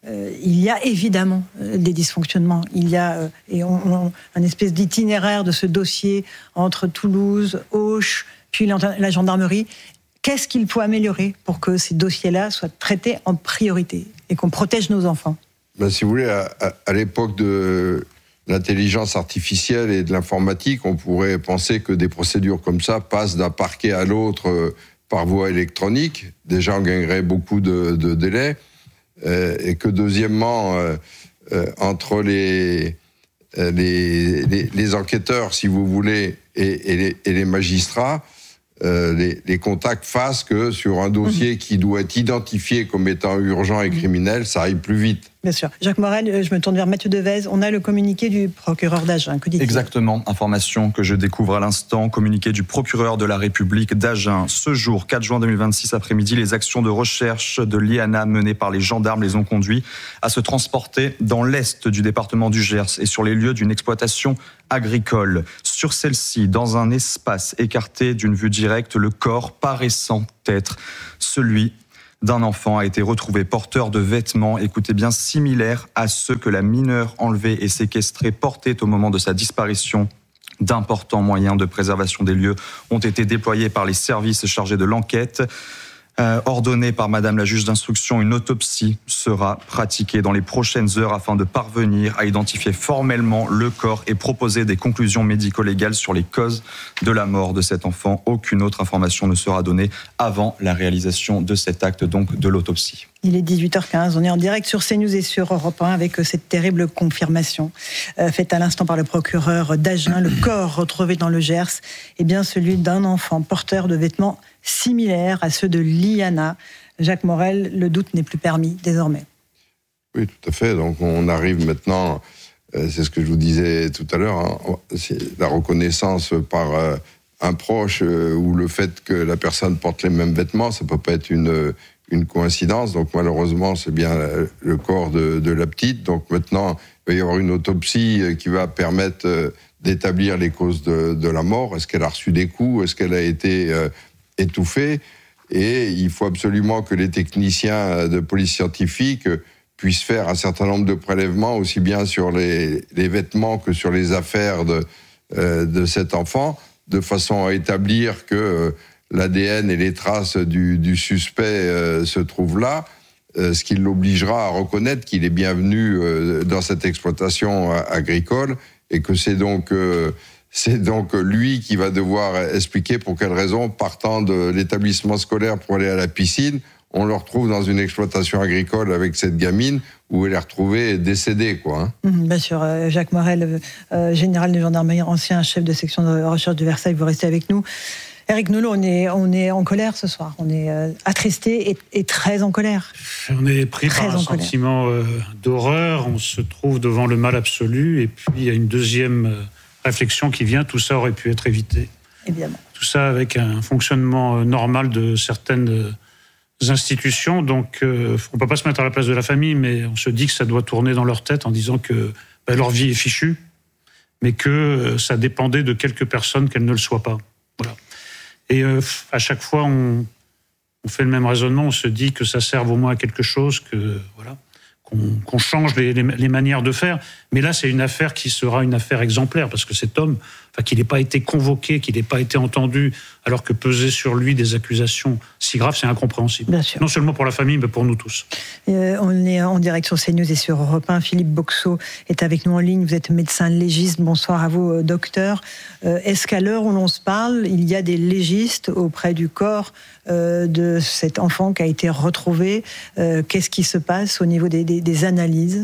euh, il y a évidemment euh, des dysfonctionnements. Il y a euh, et on, on, un espèce d'itinéraire de ce dossier entre Toulouse, Auch, puis la gendarmerie. Qu'est-ce qu'il faut améliorer pour que ces dossiers-là soient traités en priorité et qu'on protège nos enfants ? Ben, si vous voulez, à, à, à l'époque de l'intelligence artificielle et de l'informatique, on pourrait penser que des procédures comme ça passent d'un parquet à l'autre euh, par voie électronique. Déjà, on gagnerait beaucoup de, de délais. Euh, et que deuxièmement, euh, euh, entre les, euh, les, les, les enquêteurs, si vous voulez, et, et, les, et les magistrats, Euh, les, les contacts fassent que sur un dossier mmh. qui doit être identifié comme étant urgent et criminel, ça aille plus vite. Bien sûr. Jacques Morel, je me tourne vers Mathieu Devez. On a le communiqué du procureur d'Agen. Que dit-il ? Exactement. Information que je découvre à l'instant. Communiqué du procureur de la République d'Agen. Ce jour, quatre juin deux mille vingt-six après-midi, les actions de recherche de l'I A N A menées par les gendarmes les ont conduits à se transporter dans l'est du département du Gers et sur les lieux d'une exploitation agricole. Sur celle-ci, dans un espace écarté d'une vue directe, le corps paraissant être celui d'un enfant a été retrouvé porteur de vêtements, écoutez bien, similaires à ceux que la mineure enlevée et séquestrée portait au moment de sa disparition. D'importants moyens de préservation des lieux ont été déployés par les services chargés de l'enquête. Euh, ordonnée par Madame la juge d'instruction, une autopsie sera pratiquée dans les prochaines heures afin de parvenir à identifier formellement le corps et proposer des conclusions médico-légales sur les causes de la mort de cet enfant. Aucune autre information ne sera donnée avant la réalisation de cet acte, donc de l'autopsie. Il est dix-huit heures quinze, on est en direct sur CNews et sur Europe un avec cette terrible confirmation euh, faite à l'instant par le procureur d'Agen. Le corps retrouvé dans le Gers est bien celui d'un enfant porteur de vêtements similaires à ceux de l'I A N A. Jacques Morel, le doute n'est plus permis désormais. Oui, tout à fait. Donc on arrive maintenant, euh, c'est ce que je vous disais tout à l'heure, hein, c'est la reconnaissance par euh, un proche euh, ou le fait que la personne porte les mêmes vêtements, ça peut pas être une... une coïncidence, donc malheureusement c'est bien le corps de, de la petite, donc maintenant il va y avoir une autopsie qui va permettre d'établir les causes de, de la mort. Est-ce qu'elle a reçu des coups, est-ce qu'elle a été euh, étouffée, et il faut absolument que les techniciens de police scientifique puissent faire un certain nombre de prélèvements, aussi bien sur les, les vêtements que sur les affaires de, euh, de cet enfant, de façon à établir que euh, l'A D N et les traces du, du suspect euh, se trouvent là, euh, ce qui l'obligera à reconnaître qu'il est bienvenu euh, dans cette exploitation euh, agricole et que c'est donc, euh, c'est donc lui qui va devoir expliquer pour quelle raison, partant de l'établissement scolaire pour aller à la piscine, on le retrouve dans une exploitation agricole avec cette gamine où elle est retrouvée décédée, quoi. Hein. Mmh, bien sûr, euh, Jacques Morel, euh, général de gendarmerie, ancien chef de section de recherche de Versailles, vous restez avec nous. Éric Nolot, on est, on est en colère ce soir, on est euh, attristé et, et très en colère. On est pris très par un sentiment euh, d'horreur, on se trouve devant le mal absolu, et puis il y a une deuxième euh, réflexion qui vient, tout ça aurait pu être évité. Évidemment. Tout ça avec un fonctionnement euh, normal de certaines euh, institutions, donc euh, on ne peut pas se mettre à la place de la famille, mais on se dit que ça doit tourner dans leur tête en disant que ben, leur vie est fichue, mais que euh, ça dépendait de quelques personnes qu'elles ne le soient pas. Voilà. Et euh, à chaque fois, on, on fait le même raisonnement, on se dit que ça serve au moins à quelque chose, que voilà, qu'on, qu'on change les, les, les manières de faire. Mais là, c'est une affaire qui sera une affaire exemplaire, parce que cet homme, enfin, qu'il n'ait pas été convoqué, qu'il n'ait pas été entendu, alors que pesaient sur lui des accusations si graves, c'est incompréhensible. Bien sûr. Non seulement pour la famille, mais pour nous tous. Euh, on est en direct sur CNews et sur Europe un. Philippe Boxot est avec nous en ligne. Vous êtes médecin légiste. Bonsoir à vous, docteur. Euh, est-ce qu'à l'heure où l'on se parle, il y a des légistes auprès du corps euh, de cet enfant qui a été retrouvé? euh, Qu'est-ce qui se passe au niveau des, des, des analyses?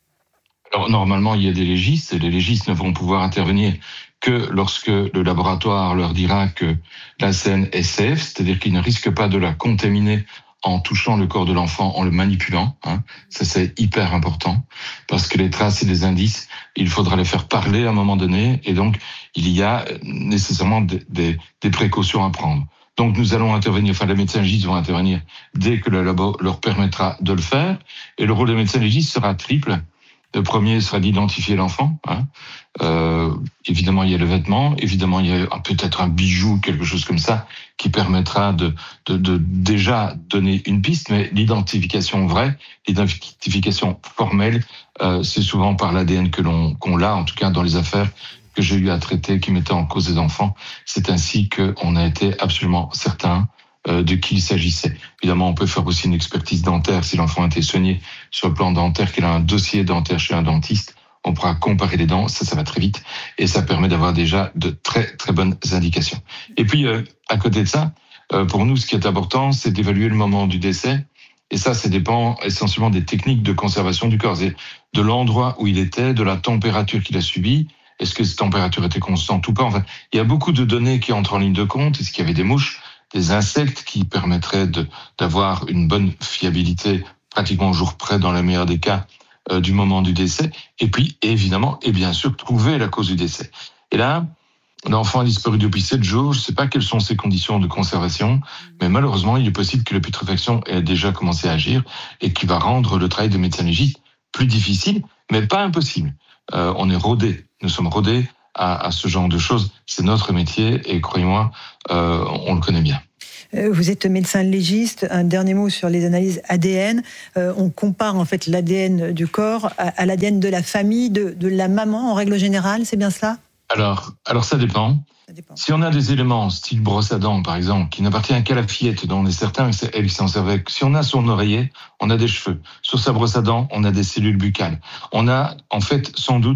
Alors, normalement, il y a des légistes, et les légistes ne vont pouvoir intervenir que lorsque le laboratoire leur dira que la scène est safe, c'est-à-dire qu'ils ne risquent pas de la contaminer en touchant le corps de l'enfant, en le manipulant. Hein. Ça, c'est hyper important, parce que les traces et les indices, il faudra les faire parler à un moment donné, et donc il y a nécessairement des, des, des précautions à prendre. Donc nous allons intervenir, enfin les médecins légistes vont intervenir dès que le labo leur permettra de le faire, et le rôle des médecins légistes sera triple. Le premier sera d'identifier l'enfant. Hein. Euh, évidemment, il y a le vêtement. Évidemment, il y a peut-être un bijou, quelque chose comme ça, qui permettra de, de, de déjà donner une piste. Mais l'identification vraie, l'identification formelle, euh, c'est souvent par l'A D N que l'on qu'on l'a, en tout cas dans les affaires que j'ai eu à traiter qui mettaient en cause des enfants. C'est ainsi qu'on a été absolument certain de qui il s'agissait. Évidemment, on peut faire aussi une expertise dentaire si l'enfant a été soigné sur le plan dentaire, qu'il a un dossier dentaire chez un dentiste. On pourra comparer les dents, ça, ça va très vite, et ça permet d'avoir déjà de très, très bonnes indications. Et puis, euh, à côté de ça, euh, pour nous, ce qui est important, c'est d'évaluer le moment du décès, et ça, ça dépend essentiellement des techniques de conservation du corps, c'est de l'endroit où il était, de la température qu'il a subie, est-ce que cette température était constante ou pas. Enfin, il y a beaucoup de données qui entrent en ligne de compte, est-ce qu'il y avait des mouches, des insectes qui permettraient de, d'avoir une bonne fiabilité pratiquement au jour près, dans le meilleur des cas, euh, du moment du décès. Et puis, évidemment, et bien sûr, trouver la cause du décès. Et là, l'enfant a disparu depuis sept jours. Je ne sais pas quelles sont ses conditions de conservation, mais malheureusement, il est possible que la putréfaction ait déjà commencé à agir et qui va rendre le travail de médecin légiste plus difficile, mais pas impossible. Euh, on est rodés. Nous sommes rodés À, à ce genre de choses. C'est notre métier et croyez-moi, euh, on le connaît bien. Vous êtes médecin légiste. Un dernier mot sur les analyses A D N. Euh, on compare en fait l'A D N du corps à, à l'A D N de la famille, de, de la maman en règle générale, c'est bien cela ? Alors, alors ça dépend. Ça dépend. Si on a des éléments, style brosse à dents par exemple, qui n'appartient qu'à la fillette, dont on est certain que c'est elle qui s'en servait. Si on a son oreiller, on a des cheveux. Sur sa brosse à dents, on a des cellules buccales. On a en fait sans doute